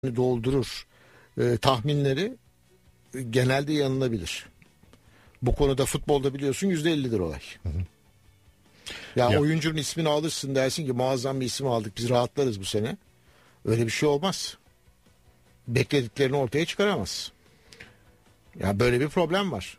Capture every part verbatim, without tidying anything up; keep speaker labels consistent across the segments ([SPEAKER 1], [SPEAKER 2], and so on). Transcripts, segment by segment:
[SPEAKER 1] doldurur e, tahminleri e, genelde yanılabilir. Bu konuda futbolda biliyorsun yüzde ellidir olay. Hı hı. Ya, ya oyuncunun ismini alırsın, dersin ki muazzam bir isim aldık, biz rahatlarız bu sene. Öyle bir şey olmaz. Beklediklerini ortaya çıkaramaz. Ya böyle bir problem var.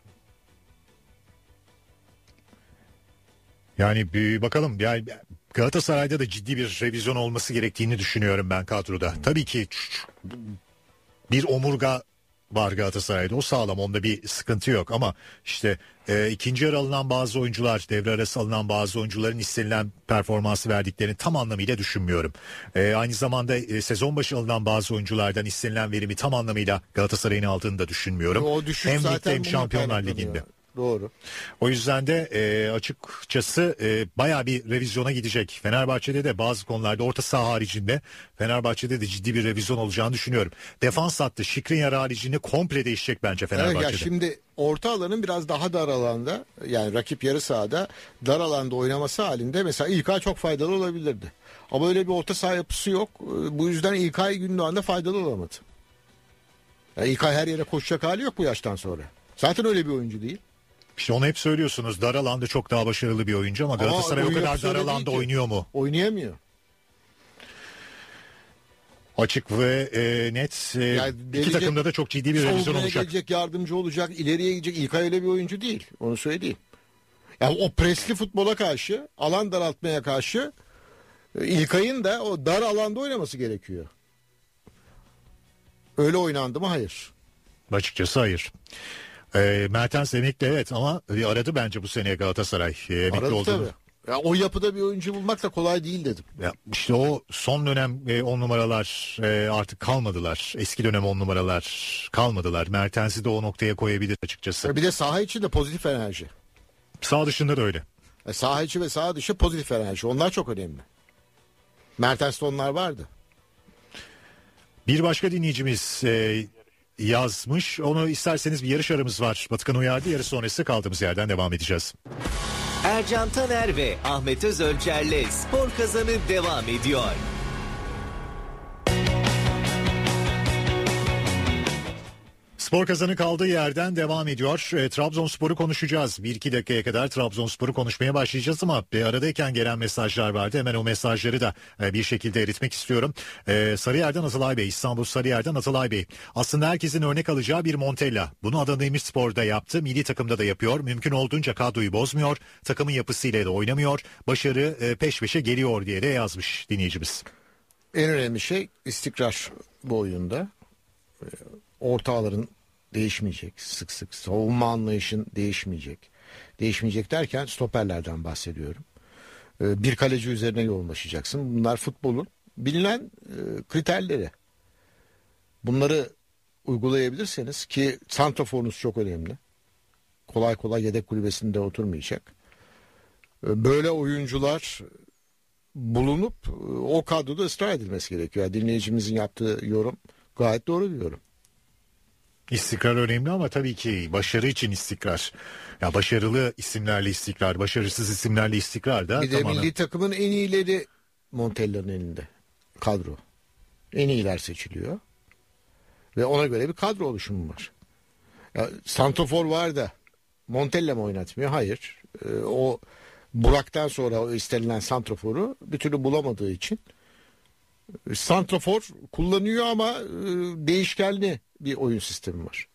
[SPEAKER 2] Yani bir bakalım, yani Galatasaray'da da ciddi bir revizyon olması gerektiğini düşünüyorum ben kadroda. Tabii ki bir omurga var Galatasaray'da, o sağlam, onda bir sıkıntı yok ama işte e, ikinci yarı alınan bazı oyuncular, devre arası alınan bazı oyuncuların istenilen performansı verdiklerini tam anlamıyla düşünmüyorum. E, aynı zamanda e, sezon başı alınan bazı oyunculardan istenilen verimi tam anlamıyla Galatasaray'ın aldığını da düşünmüyorum.
[SPEAKER 1] O düşüş
[SPEAKER 2] hem
[SPEAKER 1] zaten
[SPEAKER 2] ligde hem Şampiyonlar Ligi'nde.
[SPEAKER 1] Doğru.
[SPEAKER 2] O yüzden de e, açıkçası e, bayağı bir revizyona gidecek. Fenerbahçe'de de bazı konularda, orta saha haricinde Fenerbahçe'de de ciddi bir revizyon olacağını düşünüyorum. Defans hattı Skriniar haricinde komple değişecek bence Fenerbahçe'de.
[SPEAKER 1] Evet, ya şimdi orta alanın biraz daha dar alanda, yani rakip yarı sahada dar alanda oynaması halinde mesela İlkay çok faydalı olabilirdi. Ama öyle bir orta saha yapısı yok. Bu yüzden İlkay Gündoğan'da faydalı olamadı. Yani İlkay her yere koşacak hali yok bu yaştan sonra. Zaten öyle bir oyuncu değil.
[SPEAKER 2] İşte onu hep söylüyorsunuz. Dar alanda çok daha başarılı bir oyuncu ama, ama Galatasaray o kadar dar alanda oynuyor mu?
[SPEAKER 1] Oynayamıyor.
[SPEAKER 2] Açık ve e, net e, yani iki gelecek, takımda da çok ciddi bir revizyon olacak.
[SPEAKER 1] Gelecek, yardımcı olacak, ileriye gidecek. İlkay öyle bir oyuncu değil. Onu söyleyeyim. Yani o presli futbola karşı, alan daraltmaya karşı İlkay'ın da o dar alanda oynaması gerekiyor. Öyle oynandı mı? Hayır.
[SPEAKER 2] Açıkçası hayır. E, Mertens emekli evet ama aradı bence bu seneye Galatasaray. E, emekli
[SPEAKER 1] aradı
[SPEAKER 2] olduğunu.
[SPEAKER 1] Tabii. Ya o yapıda bir oyuncu bulmak da kolay değil dedim.
[SPEAKER 2] Ya işte o son dönem e, on numaralar e, artık kalmadılar. Eski dönem on numaralar kalmadılar. Mertens'i de o noktaya koyabilir açıkçası.
[SPEAKER 1] Ya bir de saha içi de pozitif enerji.
[SPEAKER 2] Sağ dışında da öyle.
[SPEAKER 1] E, saha içi ve saha dışı pozitif enerji. Onlar çok önemli. Mertens'te onlar vardı.
[SPEAKER 2] Bir başka dinleyicimiz e, yazmış. Onu isterseniz, bir yarış aramız var. Batıkan uyardı. Yarış sonrası kaldığımız yerden devam edeceğiz.
[SPEAKER 3] Ercan Taner ve Ahmet Özölçer'le Spor Kazanı devam ediyor.
[SPEAKER 2] Spor Kazanı kaldığı yerden devam ediyor. E, Trabzonspor'u konuşacağız. Bir iki dakikaya kadar Trabzonspor'u konuşmaya başlayacağız ama e, aradayken gelen mesajlar vardı. Hemen o mesajları da e, bir şekilde eritmek istiyorum. E, Sarıyer'den Atılay Bey, İstanbul Sarıyer'den Atılay Bey. Aslında herkesin örnek alacağı bir Montella. Bunu Adana Demirspor'da yaptı. Milli takımda da yapıyor. Mümkün olduğunca kadroyu bozmuyor. Takımın yapısıyla da oynamıyor. Başarı e, peş peşe geliyor diye de yazmış dinleyicimiz.
[SPEAKER 1] En önemli şey istikrar bu oyunda. Orta alanın değişmeyecek sık sık. Savunma anlayışın değişmeyecek. Değişmeyecek derken stoperlerden bahsediyorum. Bir kaleci üzerine yoğunlaşacaksın. Bunlar futbolun bilinen kriterleri. Bunları uygulayabilirseniz, ki santraforunuz çok önemli. Kolay kolay yedek kulübesinde oturmayacak. Böyle oyuncular bulunup o kadroda ısrar edilmesi gerekiyor. Yani dinleyicimizin yaptığı yorum gayet doğru bir yorum.
[SPEAKER 2] İstikrar önemli ama tabii ki başarı için istikrar. Ya başarılı isimlerle istikrar, başarısız isimlerle istikrar da.
[SPEAKER 1] Bir de tamamen... milli takımın en iyileri Montella'nın elinde. Kadro. En iyiler seçiliyor. Ve ona göre bir kadro oluşumu var. Ya, santrafor var da Montella mı oynatmıyor? Hayır. Ee, o Burak'tan sonra o istenilen santraforu bir türlü bulamadığı için santrafor kullanıyor ama e, değişkenli bir oyun sistemi var.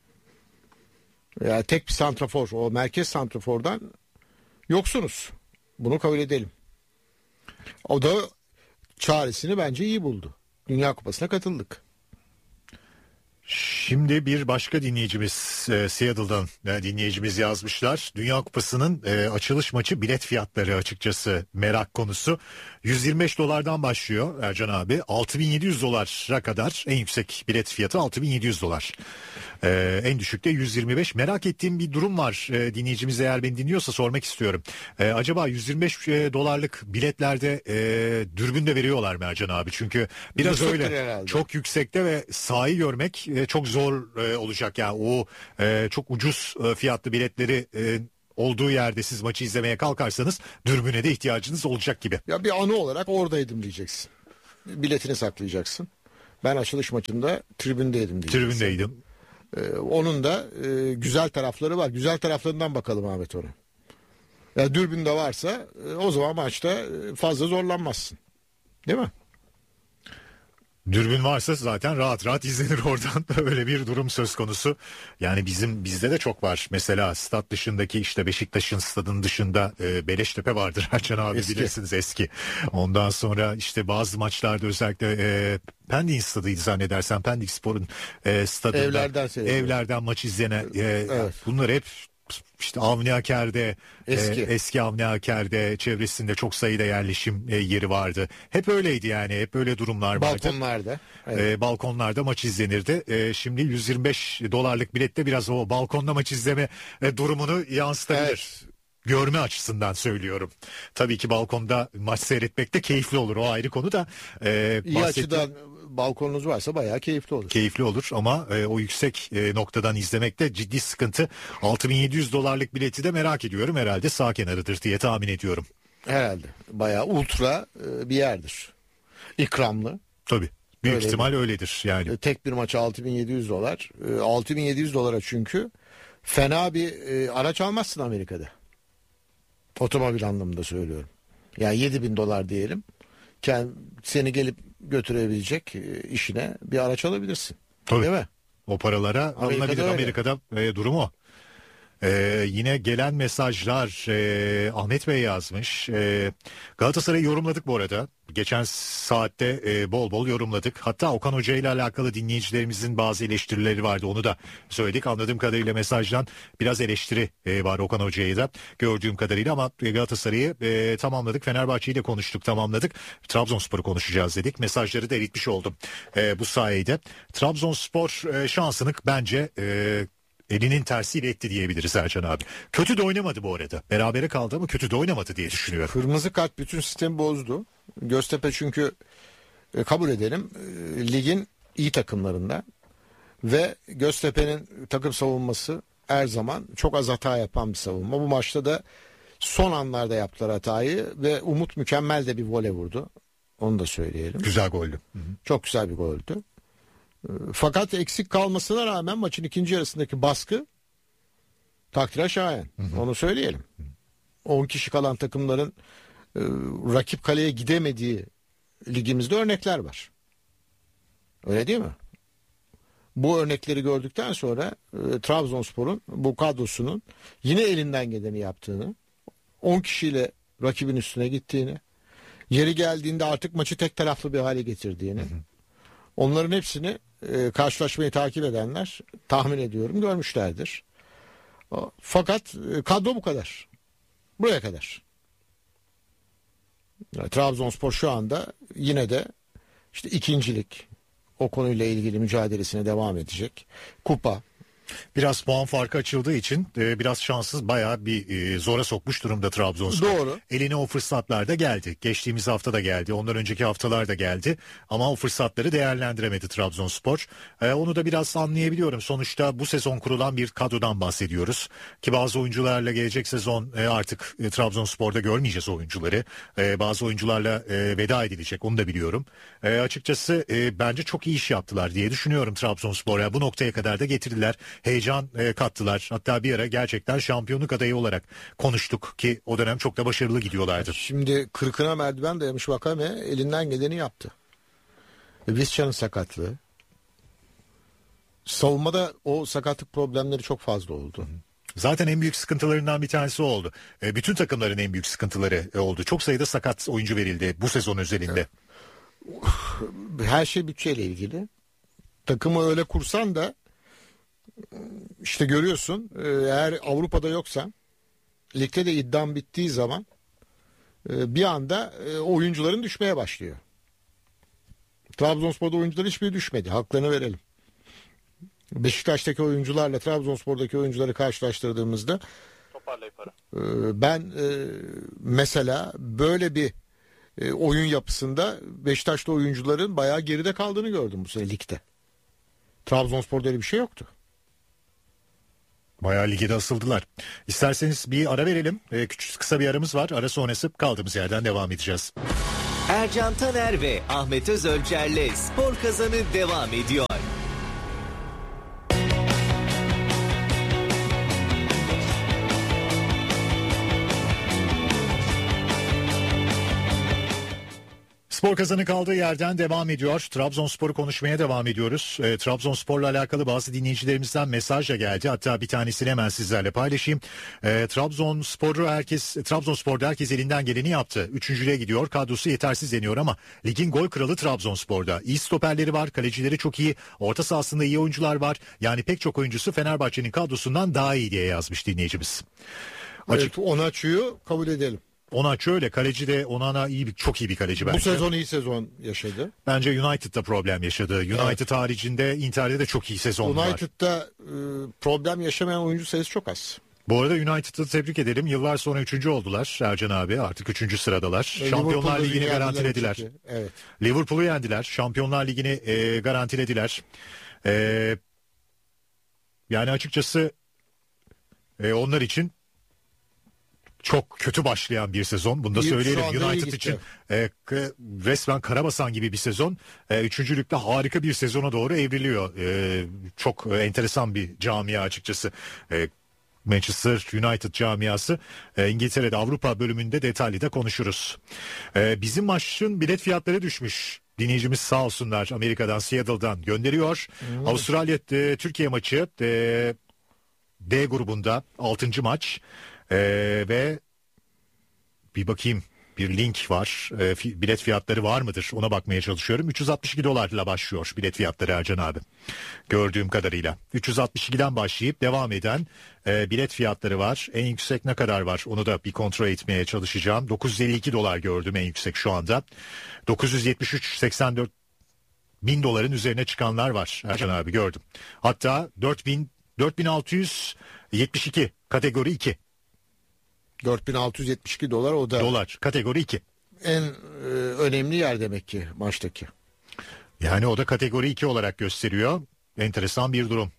[SPEAKER 1] Yani tek bir santrafor, o merkez santrafordan yoksunuz. Bunu kabul edelim. O da çaresini bence iyi buldu. Dünya Kupası'na katıldık.
[SPEAKER 2] Şimdi bir başka dinleyicimiz e, Seattle'dan e, dinleyicimiz yazmışlar. Dünya Kupası'nın e, açılış maçı bilet fiyatları açıkçası merak konusu. yüz yirmi beş dolardan başlıyor Ercan abi. altı bin yedi yüz dolara kadar en yüksek bilet fiyatı altı bin yedi yüz dolar. E, en düşükte yüz yirmi beş. Merak ettiğim bir durum var. E, dinleyicimiz eğer beni dinliyorsa sormak istiyorum. E, acaba yüz yirmi beş e, dolarlık biletlerde e, dürbün de veriyorlar mı Ercan abi? Çünkü biraz
[SPEAKER 1] Yüksektir
[SPEAKER 2] öyle
[SPEAKER 1] herhalde.
[SPEAKER 2] Çok yüksekte ve sahayı görmek e, çok zor e, olacak ya. Yani o e, çok ucuz e, fiyatlı biletleri e, olduğu yerde siz maçı izlemeye kalkarsanız dürbüne de ihtiyacınız olacak gibi.
[SPEAKER 1] Ya bir anı olarak oradaydım diyeceksin. Biletini saklayacaksın. Ben açılış maçında tribündeydim.
[SPEAKER 2] Tribündeydim.
[SPEAKER 1] Ee, onun da e, güzel tarafları var. Güzel taraflarından bakalım Ahmet ona. Ya dürbünde varsa e, o zaman maçta e, fazla zorlanmazsın. Değil mi?
[SPEAKER 2] Dürbün varsa zaten rahat rahat izlenir oradan. Öyle bir durum söz konusu. Yani bizim bizde de çok var. Mesela stat dışındaki işte Beşiktaş'ın stadının dışında e, Beleştepe vardır. Ercan abi
[SPEAKER 1] Eski.
[SPEAKER 2] bilirsiniz eski. Ondan sonra işte bazı maçlarda özellikle e, Pendik stadıydı zannedersem. Pendik Spor'un e, stadında
[SPEAKER 1] Evlerden seyrediyor.
[SPEAKER 2] evlerden maç izlene e,
[SPEAKER 1] Evet.
[SPEAKER 2] bunlar hep işte Avni Aker'de
[SPEAKER 1] Eski.
[SPEAKER 2] e, eski Avni Aker'de çevresinde çok sayıda yerleşim e, yeri vardı. Hep öyleydi yani. Hep öyle durumlar vardı.
[SPEAKER 1] Balkonlarda. Evet.
[SPEAKER 2] E, balkonlarda maç izlenirdi. E, şimdi yüz yirmi beş dolarlık bilette biraz o balkonda maç izleme e, durumunu yansıtabilir.
[SPEAKER 1] Evet.
[SPEAKER 2] Görme açısından söylüyorum. Tabii ki balkonda maç seyretmek de keyifli olur. O ayrı konu da. E,
[SPEAKER 1] İyi
[SPEAKER 2] bahsettiğim-
[SPEAKER 1] açıdan balkonunuz varsa bayağı keyifli olur.
[SPEAKER 2] Keyifli olur ama e, o yüksek e, noktadan izlemekte ciddi sıkıntı. altı bin yedi yüz dolarlık bileti de merak ediyorum. Herhalde sağ kenarıdır diye tahmin ediyorum.
[SPEAKER 1] Herhalde. Bayağı ultra e, bir yerdir. İkramlı.
[SPEAKER 2] Tabii. Büyük
[SPEAKER 1] Öyle
[SPEAKER 2] ihtimal öyledir yani.
[SPEAKER 1] E, Tek bir maça altı bin yedi yüz dolar. E, altı bin yedi yüz dolara çünkü fena bir e, araç almazsın Amerika'da. Otomobil anlamında söylüyorum. Yani yedi bin dolar diyelim. Kend, seni gelip götürebilecek e, işine bir araç alabilirsin.
[SPEAKER 2] Tabii.
[SPEAKER 1] Değil mi?
[SPEAKER 2] O paralara
[SPEAKER 1] Amerika'da
[SPEAKER 2] alınabilir.
[SPEAKER 1] öyle.
[SPEAKER 2] Amerika'da e, durum o. E, yine gelen mesajlar e, Ahmet Bey yazmış. E, Galatasaray'ı yorumladık bu arada. Geçen saatte e, bol bol yorumladık. Hatta Okan Hoca ile alakalı dinleyicilerimizin bazı eleştirileri vardı. Onu da söyledik. Anladığım kadarıyla mesajdan biraz eleştiri e, var Okan Hoca'yı da gördüğüm kadarıyla. Ama Galatasaray'ı e, tamamladık. Fenerbahçe'yi de konuştuk, tamamladık. Trabzonspor'u konuşacağız dedik. Mesajları da eritmiş oldum e, bu sayede. Trabzonspor e, şansını bence... E, elinin tersiyle etti diyebiliriz Ercan abi. Kötü de oynamadı bu arada. Berabere kaldı ama kötü de oynamadı diye düşünüyorum.
[SPEAKER 1] Kırmızı kart bütün sistemi bozdu. Göztepe çünkü e, kabul edelim e, ligin iyi takımlarından ve Göztepe'nin takım savunması her zaman çok az hata yapan bir savunma. Bu maçta da son anlarda yaptılar hatayı ve Umut mükemmel de bir voley vurdu. Onu da söyleyelim.
[SPEAKER 2] Güzel goldü.
[SPEAKER 1] Çok güzel bir goldü. E, Fakat eksik kalmasına rağmen maçın ikinci yarısındaki baskı takdire şayan. Onu söyleyelim. on kişi kalan takımların e, rakip kaleye gidemediği ligimizde örnekler var. Öyle değil mi? Bu örnekleri gördükten sonra e, Trabzonspor'un bu kadrosunun yine elinden geleni yaptığını, on kişiyle rakibin üstüne gittiğini, yeri geldiğinde artık maçı tek taraflı bir hale getirdiğini, hı hı. onların hepsini e, karşılaşmayı takip edenler tahmin ediyorum görmüşlerdir. Fakat e, kadro bu kadar. Buraya kadar. Yani Trabzonspor şu anda yine de işte ikincilik o konuyla ilgili mücadelesine devam edecek. Kupa.
[SPEAKER 2] Biraz puan farkı açıldığı için e, biraz şanssız, bayağı bir e, zora sokmuş durumda Trabzonspor.
[SPEAKER 1] Doğru.
[SPEAKER 2] Eline o fırsatlar da geldi. Geçtiğimiz hafta da geldi. Ondan önceki haftalar da geldi. Ama o fırsatları değerlendiremedi Trabzonspor. E, onu da biraz anlayabiliyorum. Sonuçta bu sezon kurulan bir kadrodan bahsediyoruz. Ki bazı oyuncularla gelecek sezon e, artık e, Trabzonspor'da görmeyeceğiz oyuncuları. E, bazı oyuncularla e, veda edilecek. Onu da biliyorum. E, açıkçası e, bence çok iyi iş yaptılar diye düşünüyorum Trabzonspor'a. Bu noktaya kadar da getirdiler. Heyecan e, kattılar. Hatta bir ara gerçekten şampiyonluk adayı olarak konuştuk ki o dönem çok da başarılı gidiyorlardı.
[SPEAKER 1] Şimdi kırkına merdiven dayamış Vakame elinden geleni yaptı. Vizcan'ın sakatlığı. Savunmada o sakatlık problemleri çok fazla oldu.
[SPEAKER 2] Zaten en büyük sıkıntılarından bir tanesi oldu. E, bütün takımların en büyük sıkıntıları e, oldu. Çok sayıda sakat oyuncu verildi bu sezon özelinde.
[SPEAKER 1] Her şey bütçeyle ilgili. Takımı öyle kursan da İşte görüyorsun, eğer Avrupa'da yoksan ligde de iddian bittiği zaman bir anda oyuncuların düşmeye başlıyor. Trabzonspor'da oyuncular hiçbiri düşmedi. Haklarını verelim. Beşiktaş'taki oyuncularla Trabzonspor'daki oyuncuları karşılaştırdığımızda ben mesela böyle bir oyun yapısında Beşiktaş'ta oyuncuların bayağı geride kaldığını gördüm bu sene ligde. Trabzonspor'da öyle bir şey yoktu.
[SPEAKER 2] Bayağı ligde asıldılar. İsterseniz bir ara verelim. Ee, küçük kısa bir aramız var. Ara sonrası kaldığımız yerden devam edeceğiz.
[SPEAKER 3] Ercan Taner ve Ahmet Özölçer'le Spor Kazanı devam ediyor.
[SPEAKER 2] Spor Kazanı kaldığı yerden devam ediyor. Trabzonspor'u konuşmaya devam ediyoruz. E, Trabzonspor'la alakalı bazı dinleyicilerimizden mesaj da geldi. Hatta bir tanesini hemen sizlerle paylaşayım. E, Trabzonspor'u herkes, Trabzonspor'da herkes elinden geleni yaptı. Üçüncülüğe gidiyor. Kadrosu yetersiz deniyor ama ligin gol kralı Trabzonspor'da. İyi stoperleri var, kalecileri çok iyi. Orta sahasında iyi oyuncular var. Yani pek çok oyuncusu Fenerbahçe'nin kadrosundan daha iyi diye yazmış dinleyicimiz.
[SPEAKER 1] Açık. Evet, Onaçu'yu kabul edelim.
[SPEAKER 2] Onaçu öyle, kaleci de Onana iyi bir, çok iyi bir kaleci bence.
[SPEAKER 1] Bu sezon iyi sezon yaşadı.
[SPEAKER 2] Bence United'da problem yaşadı. United evet. haricinde Inter'de de çok iyi sezon var.
[SPEAKER 1] United'da e, problem yaşamayan oyuncu sayısı çok az.
[SPEAKER 2] Bu arada United'ı tebrik edelim. Yıllar sonra üçüncü oldular Ercan abi. Artık üçüncü sıradalar.
[SPEAKER 1] E,
[SPEAKER 2] Şampiyonlar Ligi'ni garantilediler.
[SPEAKER 1] Evet.
[SPEAKER 2] Liverpool'u yendiler. Şampiyonlar Ligi'ni e, garantilediler. E, yani açıkçası e, onlar için çok kötü başlayan bir sezon. Bunu da söyleyelim. United için e, resmen karabasan gibi bir sezon. E, üçüncülükte harika bir sezona doğru evriliyor. E, çok e, enteresan bir camia açıkçası. E, Manchester United camiası. E, İngiltere'de Avrupa bölümünde detaylı da konuşuruz. E, bizim maçın bilet fiyatları düşmüş. Dinleyicimiz sağ olsunlar Amerika'dan, Seattle'dan gönderiyor. Hmm. Avustralya e, Türkiye maçı e, D grubunda altıncı maç. Ee, ve bir bakayım, bir link var, ee, fi, bilet fiyatları var mıdır ona bakmaya çalışıyorum. üç yüz altmış iki dolarla başlıyor bilet fiyatları Ercan abi gördüğüm kadarıyla. üç yüz altmış ikiden başlayıp devam eden e, bilet fiyatları var. En yüksek ne kadar var onu da bir kontrol etmeye çalışacağım. dokuz yüz elli iki dolar gördüm en yüksek şu anda. dokuz yüz yetmiş üç seksen dört bin doların üzerine çıkanlar var Ercan abi gördüm. Hatta dört bin dört bin altı yüz yetmiş iki kategori iki.
[SPEAKER 1] dört bin altı yüz yetmiş iki dolar o da.
[SPEAKER 2] Dolar kategori iki.
[SPEAKER 1] En e, önemli yer demek ki maçtaki.
[SPEAKER 2] Yani o da kategori iki olarak gösteriyor. Enteresan bir durum.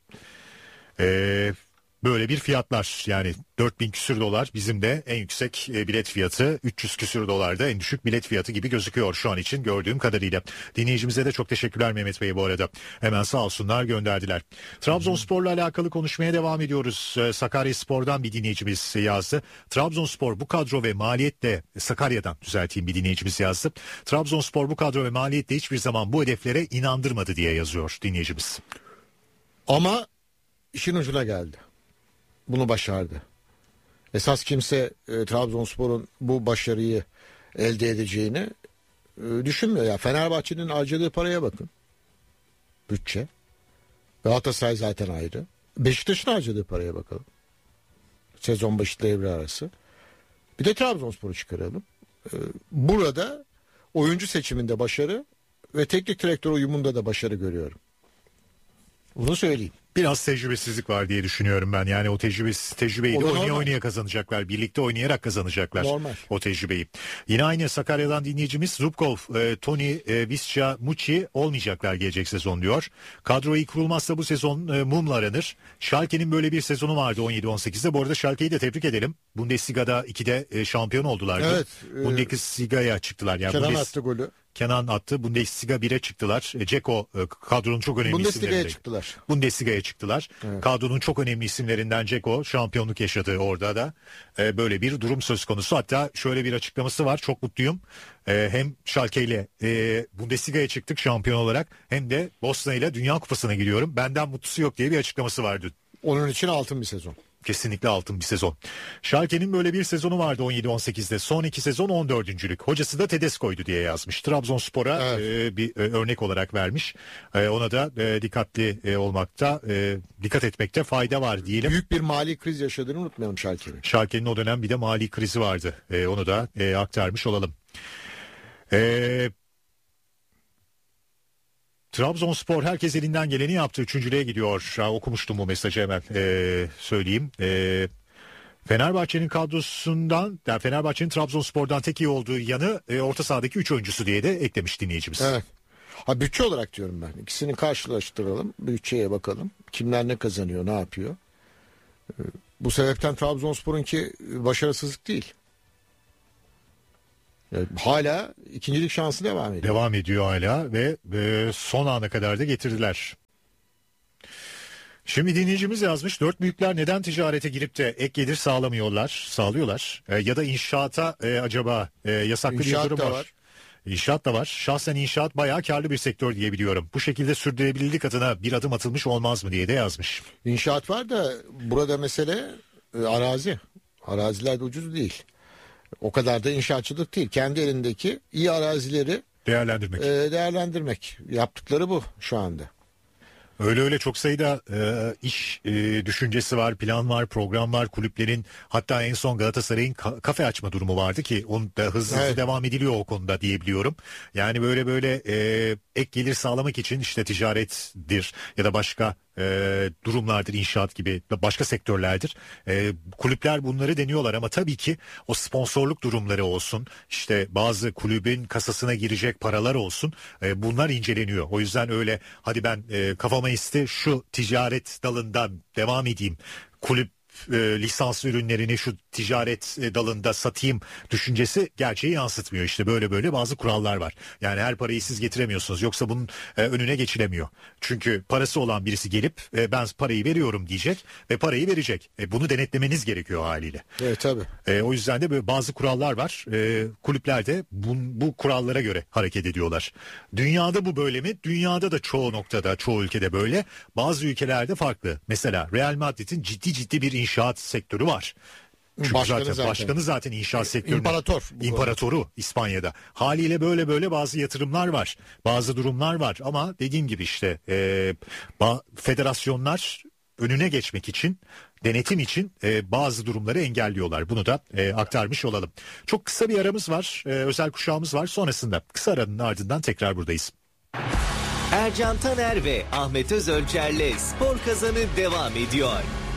[SPEAKER 2] Eee Böyle bir fiyatlar, yani dört bin küsür dolar bizim de en yüksek bilet fiyatı, üç yüz küsür dolar da en düşük bilet fiyatı gibi gözüküyor şu an için gördüğüm kadarıyla. Dinleyicimize de çok teşekkürler Mehmet Bey bu arada. Hemen sağ olsunlar gönderdiler. Trabzonspor'la alakalı konuşmaya devam ediyoruz. Sakaryaspor'dan bir dinleyicimiz yazdı. Trabzonspor bu kadro ve maliyetle, Sakarya'dan düzelteyim, bir dinleyicimiz yazdı. Trabzonspor bu kadro ve maliyetle hiçbir zaman bu hedeflere inandırmadı diye yazıyor dinleyicimiz.
[SPEAKER 1] Ama işin ucuna geldi. Bunu başardı. Esas kimse e, Trabzonspor'un bu başarıyı elde edeceğini e, düşünmüyor. Ya Fenerbahçe'nin harcadığı paraya bakın. Bütçe. Galatasaray zaten ayrı. Beşiktaş'ın harcadığı paraya bakalım. Sezon başı devre arası. Bir de Trabzonspor'u çıkaralım. E, burada oyuncu seçiminde başarı ve teknik direktör uyumunda da başarı görüyorum. Bunu söyleyeyim.
[SPEAKER 2] Biraz tecrübesizlik var diye düşünüyorum ben. Yani o tecrübesiz tecrübeyi de oynaya normal. oynaya kazanacaklar. Birlikte oynayarak kazanacaklar normal. O tecrübeyi. Yine aynı Sakarya'dan dinleyicimiz Zubkov, e, Tony, e, Visca, Muçi olmayacaklar gelecek sezon diyor. Kadro iyi kurulmazsa bu sezon e, mumla aranır. Schalke'nin böyle bir sezonu vardı on yedi on sekizde. Bu arada Schalke'yi de tebrik edelim. Bundesliga'da ikide e, şampiyon oldular.
[SPEAKER 1] Evet.
[SPEAKER 2] E, Bundesliga'ya çıktılar. Yani
[SPEAKER 1] Kenan
[SPEAKER 2] Bundes...
[SPEAKER 1] attı golü.
[SPEAKER 2] Kenan attı. Bundesliga bire çıktılar. E, Ceko e, kadronun çok önemli
[SPEAKER 1] Bundesliga'ya
[SPEAKER 2] isimlerinden.
[SPEAKER 1] çıktılar.
[SPEAKER 2] Bundesliga'ya çıktılar. Evet. Kadronun çok önemli isimlerinden Ceko şampiyonluk yaşadı orada da. E, böyle bir durum söz konusu. Hatta şöyle bir açıklaması var. Çok mutluyum. E, hem Schalke ile e, Bundesliga'ya çıktık şampiyon olarak, hem de Bosna ile Dünya Kupası'na giriyorum. Benden mutlusu yok diye bir açıklaması vardı.
[SPEAKER 1] Onun için altın bir sezon.
[SPEAKER 2] Kesinlikle altın bir sezon. Schalke'nin böyle bir sezonu vardı on yedi on sekizde. Son iki sezon on dördüncülük. Hocası da Tedesco'ydu diye yazmış. Trabzonspor'a evet. e, bir e, örnek olarak vermiş. E, ona da e, dikkatli e, olmakta, e, dikkat etmekte fayda var diyelim.
[SPEAKER 1] Büyük bir mali kriz yaşadığını unutmayalım Schalke'nin.
[SPEAKER 2] Schalke'nin o dönem bir de mali krizi vardı. E, onu da e, aktarmış olalım. Eee... Trabzonspor herkes elinden geleni yaptı. Üçüncülüğe gidiyor. Ha, okumuştum bu mesajı, hemen ee, söyleyeyim. Ee, Fenerbahçe'nin kadrosundan, yani Fenerbahçe'nin Trabzonspor'dan tek iyi olduğu yanı e, orta sahadaki üç oyuncusu diye de eklemiş dinleyicimiz.
[SPEAKER 1] Evet. Ha, bütçe olarak diyorum ben. İkisini karşılaştıralım. Bütçeye bakalım. Kimler ne kazanıyor, ne yapıyor. Ee, bu sebepten Trabzonspor'unki başarısızlık değil. Yani hala ikincilik şansı devam ediyor.
[SPEAKER 2] Devam ediyor hala ve e, son ana kadar da getirdiler. Şimdi dinleyicimiz yazmış, dört büyükler neden ticarete girip de ek gelir sağlamıyorlar, sağlıyorlar e, ya da inşaata e, acaba e, yasaklı
[SPEAKER 1] İnşaat
[SPEAKER 2] bir durum
[SPEAKER 1] da
[SPEAKER 2] var.
[SPEAKER 1] var.
[SPEAKER 2] İnşaat da var. Şahsen inşaat bayağı karlı bir sektör diye biliyorum. Bu şekilde sürdürülebilirlik adına bir adım atılmış olmaz mı diye de yazmış.
[SPEAKER 1] İnşaat var da burada mesele e, arazi. Araziler de ucuz değil. O kadar da inşaatçılık değil. Kendi elindeki iyi arazileri
[SPEAKER 2] Değerlendirmek.
[SPEAKER 1] e, değerlendirmek. Yaptıkları bu şu anda.
[SPEAKER 2] Öyle öyle çok sayıda e, iş e, düşüncesi var, plan var, program var, kulüplerin, hatta en son Galatasaray'ın ka- kafe açma durumu vardı ki onun da hızlı hızlı
[SPEAKER 1] Evet.
[SPEAKER 2] devam ediliyor o konuda diyebiliyorum. Yani böyle böyle e, ek gelir sağlamak için işte ticarettir ya da başka e, durumlardır, inşaat gibi başka sektörlerdir. E, kulüpler bunları deniyorlar ama tabii ki o sponsorluk durumları olsun, işte bazı kulübün kasasına girecek paralar olsun, e, bunlar inceleniyor. O yüzden öyle hadi ben e, kafama esti şu ticaret dalında devam edeyim, kulüp e, lisanslı ürünlerini şu ticaret e, dalında satayım düşüncesi gerçeği yansıtmıyor. İşte böyle böyle bazı kurallar var. Yani her parayı siz getiremiyorsunuz. Yoksa bunun e, önüne geçilemiyor. Çünkü parası olan birisi gelip e, ben parayı veriyorum diyecek ve parayı verecek. E, bunu denetlemeniz gerekiyor haliyle.
[SPEAKER 1] Evet tabii.
[SPEAKER 2] E, o yüzden de böyle bazı kurallar var. E, kulüpler de bu, bu kurallara göre hareket ediyorlar. Dünyada bu böyle mi? Dünyada da çoğu noktada, çoğu ülkede böyle. Bazı ülkelerde farklı. Mesela Real Madrid'in ciddi ciddi bir inşaat sektörü var. Çünkü
[SPEAKER 1] Başkanı
[SPEAKER 2] zaten,
[SPEAKER 1] zaten.
[SPEAKER 2] başkanı zaten inşaat sektörünün
[SPEAKER 1] İmparator. Bu
[SPEAKER 2] imparatoru İspanya'da. Haliyle böyle böyle bazı yatırımlar var. Bazı durumlar var ama dediğim gibi işte e, ba- federasyonlar önüne geçmek için, denetim için e, bazı durumları engelliyorlar. Bunu da e, aktarmış olalım. Çok kısa bir aramız var. E, özel kuşağımız var. Sonrasında kısa aranın ardından tekrar buradayız.
[SPEAKER 3] Ercan Taner ve Ahmet Özölçer'le Spor Kazanı devam ediyor.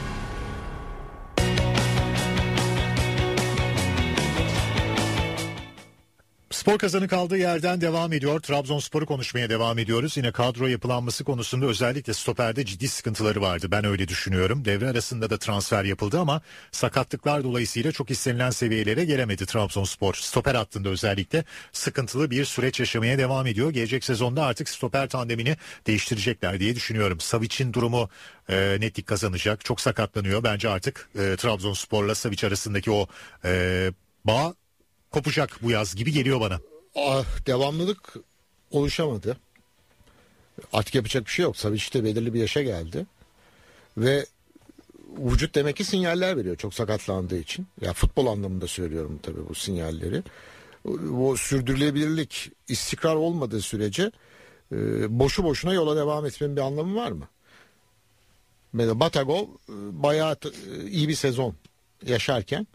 [SPEAKER 2] Spor Kazanı kaldığı yerden devam ediyor. Trabzonspor'u konuşmaya devam ediyoruz. Yine kadro yapılanması konusunda özellikle stoperde ciddi sıkıntıları vardı. Ben öyle düşünüyorum. Devre arasında da transfer yapıldı ama sakatlıklar dolayısıyla çok istenilen seviyelere gelemedi Trabzonspor. Stoper hattında özellikle sıkıntılı bir süreç yaşamaya devam ediyor. Gelecek sezonda artık stoper tandemini değiştirecekler diye düşünüyorum. Savic'in durumu e, netlik kazanacak. Çok sakatlanıyor. Bence artık e, Trabzonspor'la Savic arasındaki o e, bağ kopacak bu yaz gibi geliyor bana.
[SPEAKER 1] Ah, devamlılık oluşamadı. Artık yapacak bir şey yok. Savic de belirli bir yaşa geldi. Ve vücut demek ki sinyaller veriyor çok sakatlandığı için. Ya futbol anlamında söylüyorum tabii bu sinyalleri. O sürdürülebilirlik, istikrar olmadığı sürece e, boşu boşuna yola devam etmenin bir anlamı var mı? Mesela Batagov e, bayağı t- iyi bir sezon yaşarken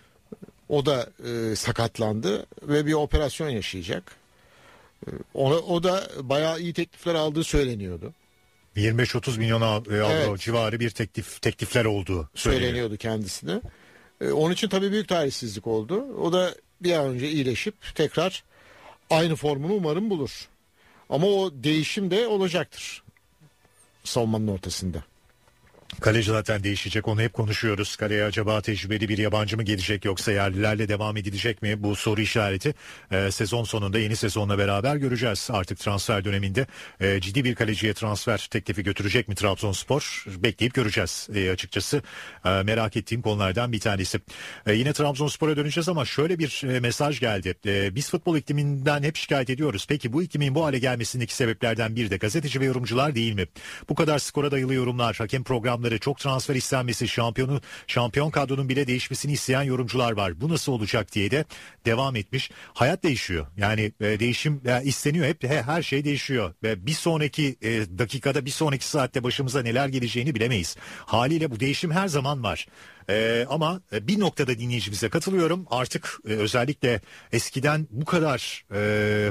[SPEAKER 1] o da e, sakatlandı ve bir operasyon yaşayacak. E, o, o da bayağı iyi teklifler aldığı söyleniyordu.
[SPEAKER 2] yirmi beş otuz milyon av- e, avro
[SPEAKER 1] Evet.
[SPEAKER 2] civarı bir teklif teklifler olduğu söyleniyor.
[SPEAKER 1] Söyleniyordu kendisine. E, onun için tabii büyük talihsizlik oldu. O da bir an önce iyileşip tekrar aynı formunu umarım bulur. Ama o değişim de olacaktır savunmanın ortasında.
[SPEAKER 2] Kaleci zaten değişecek, onu hep konuşuyoruz. Kaleye acaba tecrübeli bir yabancı mı gelecek yoksa yerlilerle devam edilecek mi? Bu soru işareti e, sezon sonunda yeni sezonla beraber göreceğiz. Artık transfer döneminde e, ciddi bir kaleciye transfer teklifi götürecek mi Trabzonspor? Bekleyip göreceğiz e, açıkçası. E, merak ettiğim konulardan bir tanesi. E, yine Trabzonspor'a döneceğiz ama şöyle bir e, mesaj geldi. E, biz futbol ikliminden hep şikayet ediyoruz. Peki bu iklimin bu hale gelmesindeki sebeplerden biri de gazeteci ve yorumcular değil mi? Bu kadar skora dayalı yorumlar, hakem programları, çok transfer istenmesi, şampiyonu şampiyon kadronun bile değişmesini isteyen yorumcular var. Bu nasıl olacak diye de devam etmiş. Hayat değişiyor. Yani e, değişim e, isteniyor, hep he, her şey değişiyor. Ve bir sonraki e, dakikada, bir sonraki saatte başımıza neler geleceğini bilemeyiz. Haliyle bu değişim her zaman var. Ee, ama bir noktada dinleyicimize katılıyorum. Artık e, özellikle eskiden bu kadar e,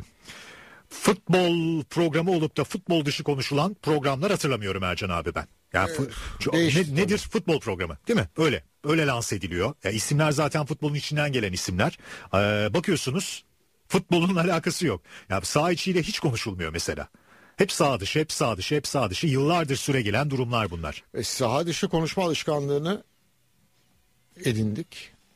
[SPEAKER 2] futbol programı olup da futbol dışı konuşulan programlar hatırlamıyorum Ercan abi ben. Yani fu- şu-
[SPEAKER 1] değişti
[SPEAKER 2] ne- nedir futbol programı, değil mi? Öyle öyle lanse ediliyor. Ya isimler zaten futbolun içinden gelen isimler. Ee, bakıyorsunuz futbolun alakası yok. Ya saha içiyle hiç konuşulmuyor mesela. Hep sağ dışı, hep sağ dışı, hep sağ dışı. Yıllardır süre gelen durumlar bunlar.
[SPEAKER 1] E, saha dışı konuşma alışkanlığını edindik.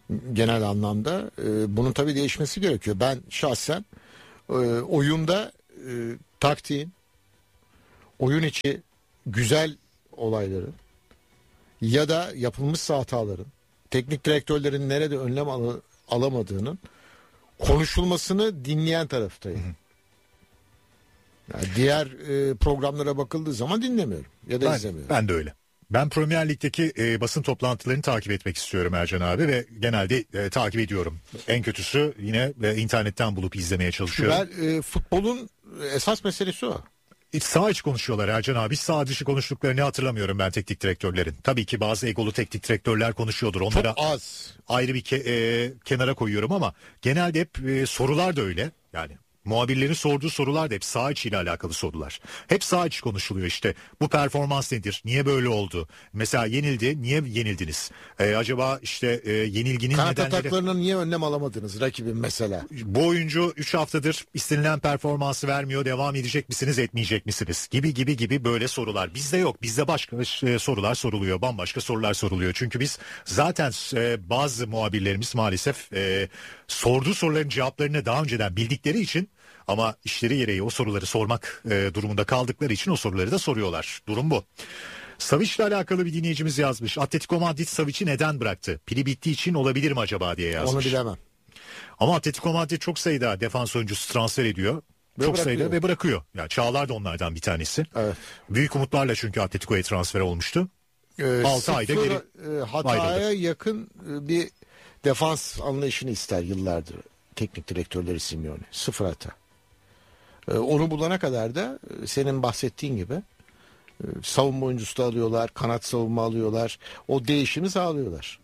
[SPEAKER 1] genel anlamda. E, bunun tabii değişmesi gerekiyor. Ben şahsen e, oyunda e, taktiğin, oyun içi güzel olayları ya da yapılmış hataların, teknik direktörlerin nerede önlem al- alamadığının konuşulmasını dinleyen taraftayım. Hı hı. Yani diğer e, programlara bakıldığı zaman dinlemiyorum ya da
[SPEAKER 2] ben,
[SPEAKER 1] izlemiyorum.
[SPEAKER 2] Ben de öyle. Ben Premier Lig'deki e, basın toplantılarını takip etmek istiyorum Ercan abi ve genelde e, takip ediyorum. En kötüsü yine e, internetten bulup izlemeye çalışıyorum.
[SPEAKER 1] Ben, e, futbolun esas meselesi o.
[SPEAKER 2] İç sağ içi konuşuyorlar Ercan abi. Sağ dışı konuştuklarını hatırlamıyorum ben teknik direktörlerin. Tabii ki bazı egolu teknik direktörler konuşuyordur. Onlara
[SPEAKER 1] çok az.
[SPEAKER 2] Ayrı bir ke- e, kenara koyuyorum ama genelde hep e, sorular da öyle. Yani muhabirlerin sorduğu sorular da hep saha içiyle alakalı sorular. Hep saha içi konuşuluyor işte. Bu performans nedir? Niye böyle oldu? Mesela yenildi. Niye yenildiniz? Ee, acaba işte e, yenilginin
[SPEAKER 1] Kanat
[SPEAKER 2] nedenleri...
[SPEAKER 1] ataklarına niye önlem alamadınız rakibin mesela?
[SPEAKER 2] Bu oyuncu üç haftadır istenilen performansı vermiyor. Devam edecek misiniz, etmeyecek misiniz? Gibi gibi gibi böyle sorular. Bizde yok. Bizde başka e, sorular soruluyor. Bambaşka sorular soruluyor. Çünkü biz zaten e, bazı muhabirlerimiz maalesef e, sorduğu soruların cevaplarını daha önceden bildikleri için, ama işleri gereği o soruları sormak e, durumunda kaldıkları için o soruları da soruyorlar. Durum bu. Savic'le alakalı bir dinleyicimiz yazmış. Atletico Madrid Savic'i neden bıraktı? Pili bittiği için olabilir mi acaba diye yazmış.
[SPEAKER 1] Onu bilemem.
[SPEAKER 2] Ama Atletico Madrid çok sayıda defans oyuncusu transfer ediyor. Ve çok bırakıyor. sayıda ve bırakıyor. Yani Çağlar da onlardan bir tanesi. Evet. Büyük umutlarla çünkü Atletico'ya transfer olmuştu.
[SPEAKER 1] Ee,
[SPEAKER 2] altı ayda geri
[SPEAKER 1] e, hataya ayrıldı. Yakın bir defans anlayışını ister yıllardır teknik direktörleri Simeone. Sıfır hata. Ee, onu bulana kadar da senin bahsettiğin gibi e, savunma oyuncusu da alıyorlar, kanat savunma alıyorlar. O değişimi sağlıyorlar.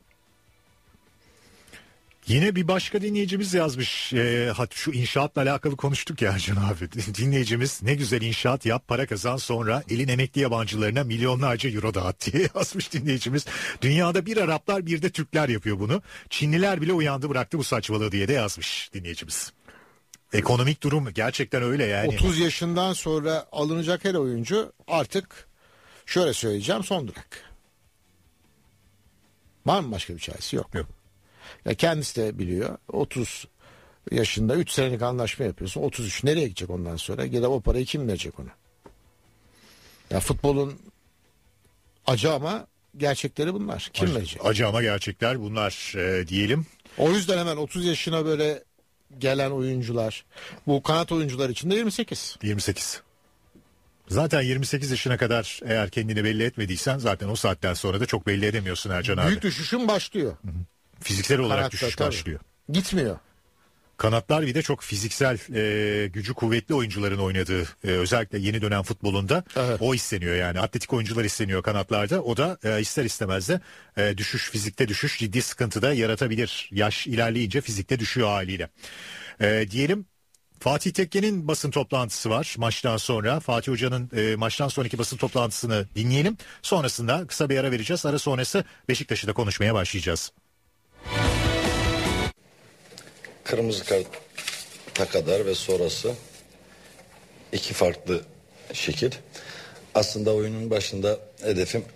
[SPEAKER 2] Yine bir başka dinleyicimiz yazmış. Ee, şu inşaatla alakalı konuştuk ya Ercan abi. Dinleyicimiz ne güzel inşaat yap, para kazan, sonra elin emekli yabancılarına milyonlarca euro dağıt diye yazmış dinleyicimiz. Dünyada bir Araplar bir de Türkler yapıyor bunu. Çinliler bile uyandı bıraktı bu saçmalığı diye de yazmış dinleyicimiz. Ekonomik durum gerçekten öyle yani.
[SPEAKER 1] otuz yaşından sonra alınacak her oyuncu artık şöyle söyleyeceğim son durak. Var mı başka bir çaresi? Yok.
[SPEAKER 2] Yok.
[SPEAKER 1] Ya kendisi de biliyor. otuz yaşında üç senelik anlaşma yapıyorsun. otuz üç nereye gidecek ondan sonra? Ya da o parayı kim verecek ona? Ya futbolun acı ama gerçekleri bunlar. Kim
[SPEAKER 2] acı,
[SPEAKER 1] verecek?
[SPEAKER 2] Acı ama gerçekler bunlar e, diyelim.
[SPEAKER 1] O yüzden hemen otuz yaşına böyle gelen oyuncular, bu kanat oyuncular için de yirmi sekiz.
[SPEAKER 2] yirmi sekiz. Zaten yirmi sekiz yaşına kadar eğer kendini belli etmediysen zaten o saatten sonra da çok belli edemiyorsun Ercan abi.
[SPEAKER 1] Büyük düşüşün başlıyor. Hı hı.
[SPEAKER 2] Fiziksel olarak
[SPEAKER 1] Kanatta,
[SPEAKER 2] düşüş
[SPEAKER 1] tabii.
[SPEAKER 2] başlıyor.
[SPEAKER 1] Gitmiyor.
[SPEAKER 2] Kanatlar bir de çok fiziksel e, gücü kuvvetli oyuncuların oynadığı e, özellikle yeni dönem futbolunda evet. O isteniyor yani. Atletik oyuncular isteniyor kanatlarda. O da e, ister istemez de e, düşüş, fizikte düşüş ciddi sıkıntı da yaratabilir. Yaş ilerleyince fizikte düşüyor haliyle. E, diyelim Fatih Tekke'nin basın toplantısı var maçtan sonra. Fatih Hoca'nın e, maçtan sonraki basın toplantısını dinleyelim. Sonrasında kısa bir ara vereceğiz. Ara sonrası Beşiktaş'ı da konuşmaya başlayacağız.
[SPEAKER 4] Kırmızı karta kadar ve sonrası iki farklı şekil. Aslında oyunun başında hedefim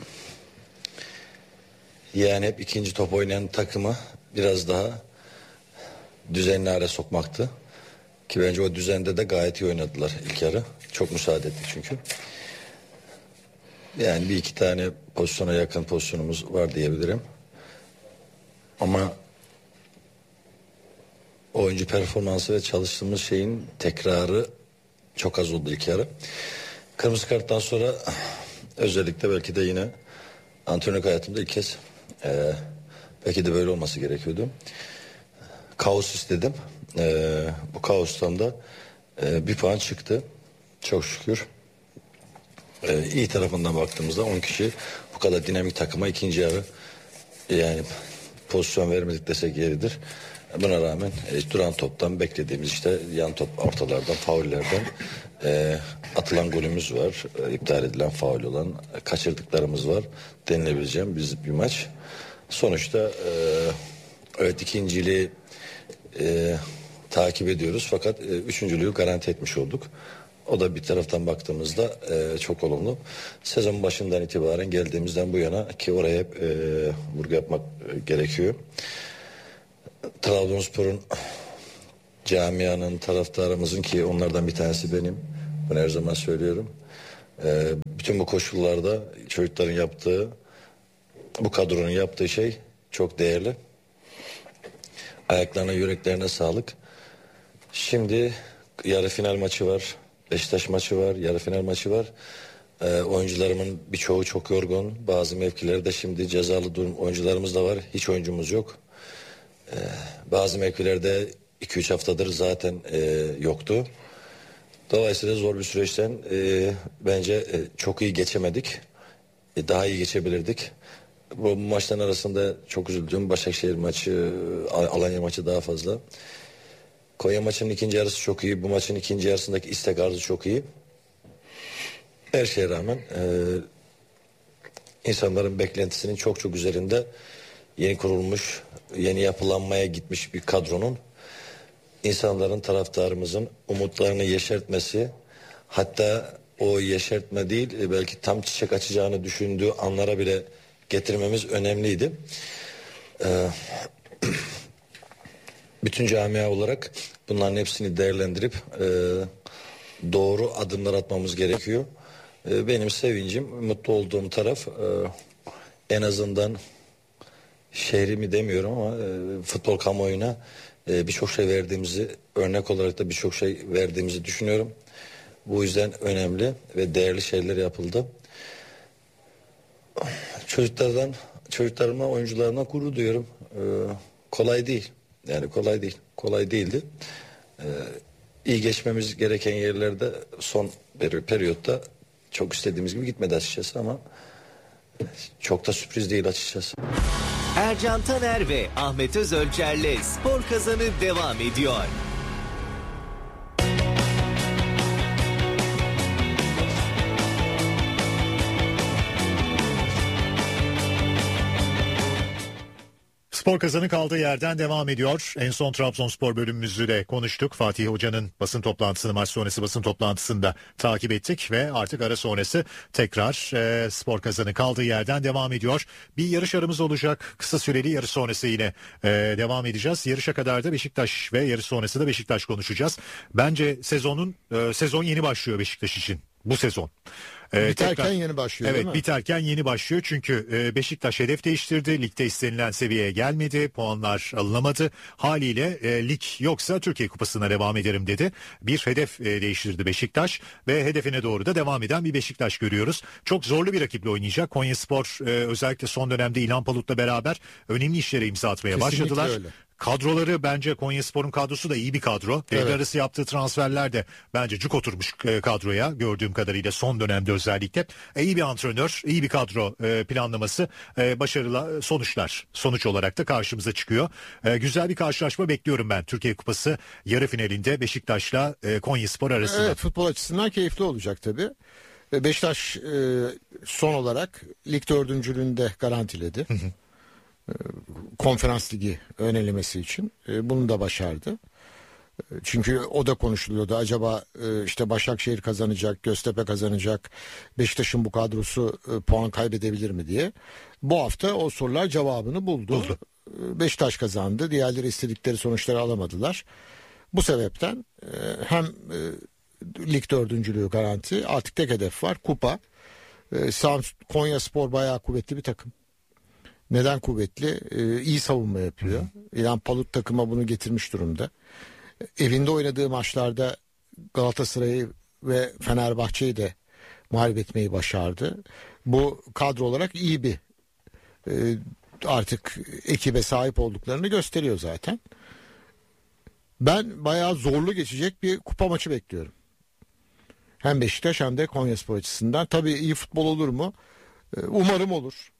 [SPEAKER 4] yani hep ikinci top oynayan takımı biraz daha düzenli hale sokmaktı. Ki bence o düzende de gayet iyi oynadılar ilk yarı. Çok müsaade ettik çünkü. Yani bir iki tane pozisyona yakın pozisyonumuz var diyebilirim. Ama oyuncu performansı ve çalıştığımız şeyin tekrarı çok az oldu ilk yarı. Kırmızı karttan sonra özellikle belki de yine antrenörlük hayatımda ilk kez e, belki de böyle olması gerekiyordu. Kaos istedim. E, bu kaostan da e, bir puan çıktı. Çok şükür. E, iyi tarafından baktığımızda on kişi bu kadar dinamik takıma ikinci yarı yani pozisyon vermedik desek yeridir. Buna rağmen e, duran toptan beklediğimiz işte yan top ortalardan, faullerden e, atılan golümüz var. E, iptal edilen faul olan, e, kaçırdıklarımız var. Denilebileceğim biz bir maç. Sonuçta e, evet ikinciliği e, takip ediyoruz fakat e, üçüncülüğü garanti etmiş olduk. O da bir taraftan baktığımızda e, çok olumlu. Sezon başından itibaren geldiğimizden bu yana ki oraya hep e, vurgu yapmak e, gerekiyor. Trabzonspor'un, camianın, taraftarımızın, ki onlardan bir tanesi benim. Bunu her zaman söylüyorum. Ee, bütün bu koşullarda çocukların yaptığı, bu kadronun yaptığı şey çok değerli. Ayaklarına, yüreklerine sağlık. Şimdi yarı final maçı var. Beşiktaş maçı var. Yarı final maçı var. Ee, oyuncularımın birçoğu çok yorgun. Bazı mevkilerde şimdi cezalı durum oyuncularımız da var. Hiç oyuncumuz yok. Ee, bazı mevkilerde iki üç haftadır zaten e, yoktu. Dolayısıyla zor bir süreçten e, bence e, çok iyi geçemedik. E, daha iyi geçebilirdik. Bu maçların arasında çok üzüldüm. Başakşehir maçı, Alanya maçı daha fazla. Konya maçının ikinci yarısı çok iyi. Bu maçın ikinci yarısındaki istek arzu çok iyi. Her şeye rağmen e, insanların beklentisinin çok çok üzerinde yeni kurulmuş, yeni yapılanmaya gitmiş bir kadronun insanların, taraftarımızın umutlarını yeşertmesi, hatta o yeşertme değil belki tam çiçek açacağını düşündüğü anlara bile getirmemiz önemliydi. Ee, bütün camia olarak bunların hepsini değerlendirip e, doğru adımlar atmamız gerekiyor. E, benim sevincim, mutlu olduğum taraf e, en azından şehrimi demiyorum ama e, futbol kamuoyuna e, birçok şey verdiğimizi, örnek olarak da birçok şey verdiğimizi düşünüyorum. Bu yüzden önemli ve değerli şeyler yapıldı. Çocuklardan, çocuklarıma, oyuncularıma gurur duyuyorum. Ee, kolay değil. Yani kolay değil. Kolay değildi. Ee, iyi geçmemiz gereken yerlerde son peri- periyotta çok istediğimiz gibi gitmedi açıkçası ama çok da sürpriz değil açıkçası.
[SPEAKER 3] Ercan Taner ve Ahmet Özölçer'le Spor Kazanı devam ediyor.
[SPEAKER 2] Spor Kazanı kaldığı yerden devam ediyor. En son Trabzonspor bölümümüzü de konuştuk. Fatih Hoca'nın basın toplantısını, maç sonrası basın toplantısını da takip ettik ve artık ara sonrası tekrar e, Spor Kazanı kaldığı yerden devam ediyor. Bir yarış aramız olacak. Kısa süreli yarış sonrası yine e, devam edeceğiz. Yarışa kadar da Beşiktaş ve yarış sonrası da Beşiktaş konuşacağız. Bence sezonun e, sezon yeni başlıyor Beşiktaş için. Bu sezon.
[SPEAKER 1] Ee, biterken tekrar, yeni başlıyor
[SPEAKER 2] evet,
[SPEAKER 1] değil mi?
[SPEAKER 2] biterken yeni başlıyor çünkü e, Beşiktaş hedef değiştirdi. Ligde istenilen seviyeye gelmedi. Puanlar alınamadı. Haliyle e, lig yoksa Türkiye Kupası'na devam ederim dedi. Bir hedef e, değiştirdi Beşiktaş ve hedefine doğru da devam eden bir Beşiktaş görüyoruz. Çok zorlu bir rakiple oynayacak. Konyaspor e, özellikle son dönemde İlhan Palut'la beraber önemli işlere imza atmaya
[SPEAKER 1] Kesinlikle
[SPEAKER 2] başladılar.
[SPEAKER 1] Öyle.
[SPEAKER 2] Kadroları bence Konyaspor'un kadrosu da iyi bir kadro. Devre evet. arası yaptığı transferler de bence cuk oturmuş kadroya gördüğüm kadarıyla son dönemde özellikle. E, iyi bir antrenör, iyi bir kadro e, planlaması, e, başarılı sonuçlar sonuç olarak da karşımıza çıkıyor. E, güzel bir karşılaşma bekliyorum ben Türkiye Kupası yarı finalinde Beşiktaş'la e, Konyaspor arasında.
[SPEAKER 1] Evet, futbol açısından keyifli olacak tabii. Beşiktaş e, son olarak lig dördüncülüğünde garantiledi. Hı hı. Konferans Ligi ön elemesi için bunu da başardı. Çünkü o da konuşuluyordu. Acaba işte Başakşehir kazanacak, Göztepe kazanacak, Beşiktaş'ın bu kadrosu puan kaybedebilir mi diye. Bu hafta o sorular cevabını buldu. buldu. Beşiktaş kazandı. Diğerleri istedikleri sonuçları alamadılar. Bu sebepten hem lig dördüncülüğü garanti, artık tek hedef var, kupa. Konyaspor bayağı kuvvetli bir takım. Neden kuvvetli? Ee, iyi savunma yapıyor. İlhan Palut takıma bunu getirmiş durumda. Evinde oynadığı maçlarda Galatasaray'ı ve Fenerbahçe'yi de mağlup etmeyi başardı. Bu kadro olarak iyi bir e, artık ekibe sahip olduklarını gösteriyor zaten. Ben bayağı zorlu geçecek bir kupa maçı bekliyorum. Hem Beşiktaş hem de Konyaspor açısından. Tabii iyi futbol olur mu? Ee, umarım olur.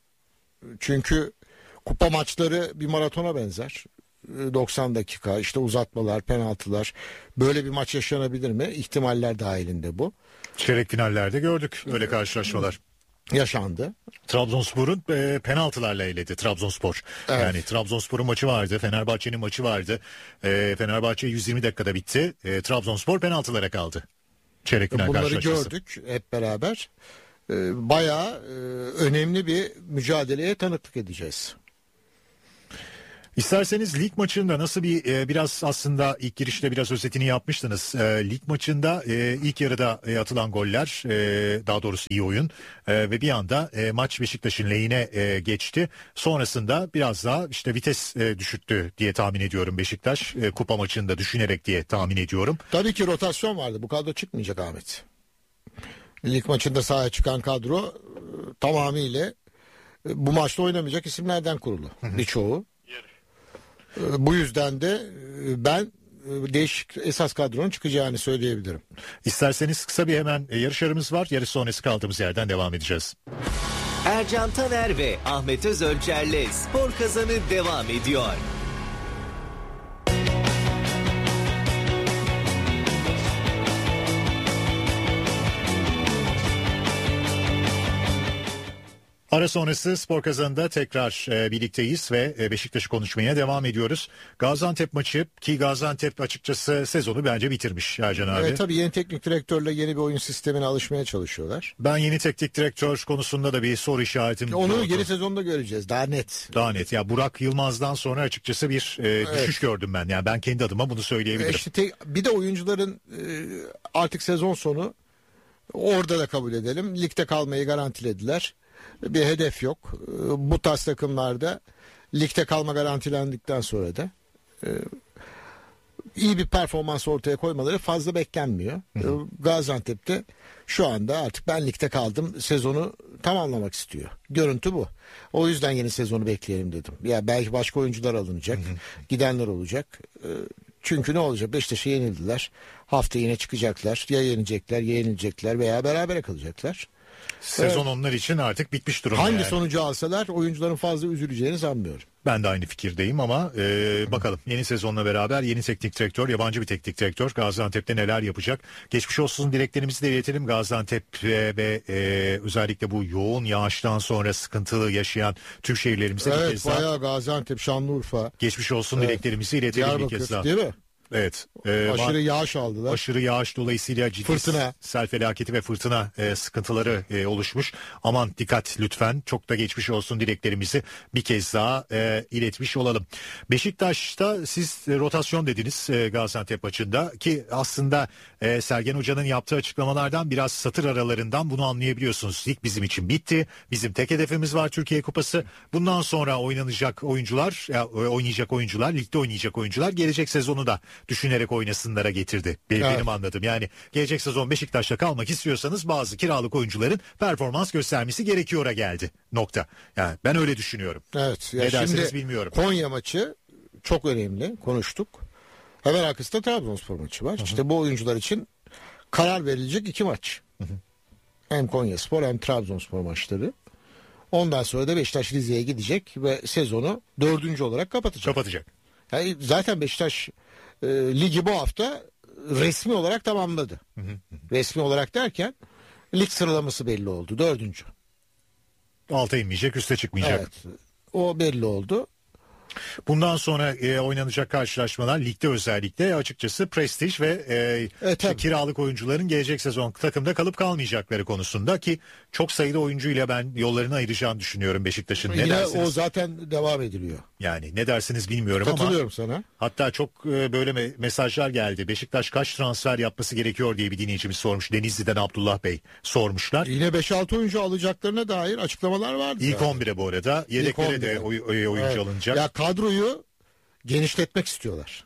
[SPEAKER 1] Çünkü kupa maçları bir maratona benzer. doksan dakika, işte uzatmalar, penaltılar. Böyle bir maç yaşanabilir mi? İhtimaller dahilinde bu.
[SPEAKER 2] Çeyrek finallerde gördük öyle karşılaşmalar.
[SPEAKER 1] Yaşandı.
[SPEAKER 2] Trabzonspor'un e, penaltılarla eledi Trabzonspor. Evet. Yani Trabzonspor'un maçı vardı, Fenerbahçe'nin maçı vardı. E, Fenerbahçe yüz yirmi dakikada bitti. E, Trabzonspor penaltılara kaldı. Çeyrek final
[SPEAKER 1] Bunları
[SPEAKER 2] karşılaşması.
[SPEAKER 1] gördük hep beraber. E, bayağı e, önemli bir mücadeleye tanıklık edeceğiz.
[SPEAKER 2] İsterseniz lig maçında nasıl bir e, biraz aslında ilk girişte biraz özetini yapmıştınız. E, lig maçında e, ilk yarıda e, atılan goller, e, daha doğrusu iyi oyun e, ve bir anda e, maç Beşiktaş'ın lehine e, geçti. Sonrasında biraz daha işte vites e, düşürttü diye tahmin ediyorum Beşiktaş. E, kupa maçında düşünerek diye tahmin ediyorum.
[SPEAKER 1] Tabii ki rotasyon vardı. Bu kadro çıkmayacak Ahmet. Lig maçında sahaya çıkan kadro e, tamamıyla e, bu maçta oynamayacak isimlerden kurulu. Birçoğu. E, bu yüzden de e, ben e, değişik esas kadronun çıkacağını söyleyebilirim.
[SPEAKER 2] İsterseniz kısa bir hemen e, yarışlarımız var. Yarış sonrası kaldığımız yerden devam edeceğiz.
[SPEAKER 3] Ercan Taner ve Ahmet Özölçer'le Spor Kazanı devam ediyor.
[SPEAKER 2] Ara sonrası Spor Kazanı'nda tekrar e, birlikteyiz ve e, Beşiktaş'ı konuşmaya devam ediyoruz. Gaziantep maçı, ki Gaziantep açıkçası sezonu bence bitirmiş Ercan abi.
[SPEAKER 1] Evet, tabii yeni teknik direktörle yeni bir oyun sistemine alışmaya çalışıyorlar.
[SPEAKER 2] Ben yeni teknik direktör konusunda da bir soru işaretim.
[SPEAKER 1] Onu
[SPEAKER 2] oldu.
[SPEAKER 1] yeni sezonda göreceğiz, daha net.
[SPEAKER 2] Daha net. Ya Burak Yılmaz'dan sonra açıkçası bir e,
[SPEAKER 1] Evet.
[SPEAKER 2] düşüş gördüm ben. Yani ben kendi adıma bunu söyleyebilirim.
[SPEAKER 1] İşte tek, bir de oyuncuların e, artık sezon sonu orada da kabul edelim. Ligde kalmayı garantilediler. Bir hedef yok. E, bu tarz takımlarda ligde kalma garantilendikten sonra da e, iyi bir performans ortaya koymaları fazla beklenmiyor. E, Gaziantep'te şu anda artık ben ligde kaldım sezonu tamamlamak istiyor. Görüntü bu. O yüzden yeni sezonu bekleyelim dedim. Ya belki başka oyuncular alınacak. Gidenler olacak. E, çünkü ne olacak? Beşiktaş'a yenildiler. Hafta yine çıkacaklar. Ya yenilecekler, ya yenilecekler veya berabere kalacaklar.
[SPEAKER 2] Sezon onlar için artık bitmiş durumda.
[SPEAKER 1] Hangi
[SPEAKER 2] yani.
[SPEAKER 1] sonucu alsalar oyuncuların fazla üzüleceğini sanmıyorum.
[SPEAKER 2] Ben de aynı fikirdeyim ama e, bakalım yeni sezonla beraber yeni teknik direktör, yabancı bir teknik direktör Gaziantep'te neler yapacak? Geçmiş olsun dileklerimizi de iletelim Gaziantep e, ve e, özellikle bu yoğun yağıştan sonra sıkıntılı yaşayan tüm şehirlerimize bir
[SPEAKER 1] Evet,
[SPEAKER 2] kez daha
[SPEAKER 1] bayağı Gaziantep, Şanlıurfa,
[SPEAKER 2] geçmiş olsun
[SPEAKER 1] Evet.
[SPEAKER 2] dileklerimizi iletelim bir
[SPEAKER 1] Diyarbakır
[SPEAKER 2] kez daha.
[SPEAKER 1] değil mi?
[SPEAKER 2] Evet. E,
[SPEAKER 1] Aşırı
[SPEAKER 2] va-
[SPEAKER 1] yağış aldılar.
[SPEAKER 2] Aşırı yağış dolayısıyla ciddi
[SPEAKER 1] Fırtına.
[SPEAKER 2] sel felaketi ve fırtına e, sıkıntıları e, oluşmuş. Aman dikkat lütfen. Çok da geçmiş olsun dileklerimizi bir kez daha e, iletmiş olalım. Beşiktaş'ta siz e, rotasyon dediniz e, Gaziantep maçında ki aslında e, Sergen Hoca'nın yaptığı açıklamalardan biraz satır aralarından bunu anlayabiliyorsunuz. Lig bizim için bitti. Bizim tek hedefimiz var Türkiye Kupası. Bundan sonra oynanacak oyuncular, ya, oynayacak oyuncular, ligde oynayacak oyuncular gelecek sezonu da düşünerek oynasınlara getirdi. Benim,
[SPEAKER 1] Evet.
[SPEAKER 2] benim anladığım yani gelecek sezon Beşiktaş'ta kalmak istiyorsanız bazı kiralık oyuncuların performans göstermesi gerekiyor'a geldi. Nokta. Yani ben öyle düşünüyorum.
[SPEAKER 1] Evet. Ya
[SPEAKER 2] Ne dersiniz
[SPEAKER 1] şimdi
[SPEAKER 2] bilmiyorum.
[SPEAKER 1] Konya maçı çok önemli. Konuştuk. Hemen arkasında Trabzonspor maçı var. İşte bu oyuncular için karar verilecek iki maç. Hem Konyaspor hem Trabzonspor maçları. Ondan sonra da Beşiktaş Rize'ye gidecek ve sezonu dördüncü olarak kapatacak.
[SPEAKER 2] Kapatacak.
[SPEAKER 1] Yani zaten Beşiktaş e, ligi bu hafta resmi olarak tamamladı. Resmi olarak derken lig sıralaması belli oldu. Dördüncü.
[SPEAKER 2] Alta inmeyecek, üste çıkmayacak.
[SPEAKER 1] Evet. O belli oldu.
[SPEAKER 2] Bundan sonra e, oynanacak karşılaşmalar ligde özellikle açıkçası prestij ve e,
[SPEAKER 1] Evet, tabii.
[SPEAKER 2] kiralık oyuncuların gelecek sezon takımda kalıp kalmayacakları konusunda ki çok sayıda oyuncuyla ben yollarını ayıracağını düşünüyorum Beşiktaş'ın. Ne
[SPEAKER 1] Yine
[SPEAKER 2] dersiniz?
[SPEAKER 1] o zaten devam ediliyor.
[SPEAKER 2] Yani ne dersiniz bilmiyorum ama
[SPEAKER 1] Katılıyorum sana.
[SPEAKER 2] hatta çok e, böyle me- mesajlar geldi. Beşiktaş kaç transfer yapması gerekiyor diye bir dinleyicimiz sormuş. Denizli'den Abdullah Bey sormuşlar.
[SPEAKER 1] Yine beş altı oyuncu alacaklarına dair açıklamalar vardı.
[SPEAKER 2] İlk
[SPEAKER 1] zaten.
[SPEAKER 2] on bire bu arada. Yedeklere
[SPEAKER 1] on
[SPEAKER 2] de
[SPEAKER 1] bire.
[SPEAKER 2] oy- oy- oyuncu
[SPEAKER 1] Evet.
[SPEAKER 2] alınacak.
[SPEAKER 1] Ya kadroyu genişletmek istiyorlar.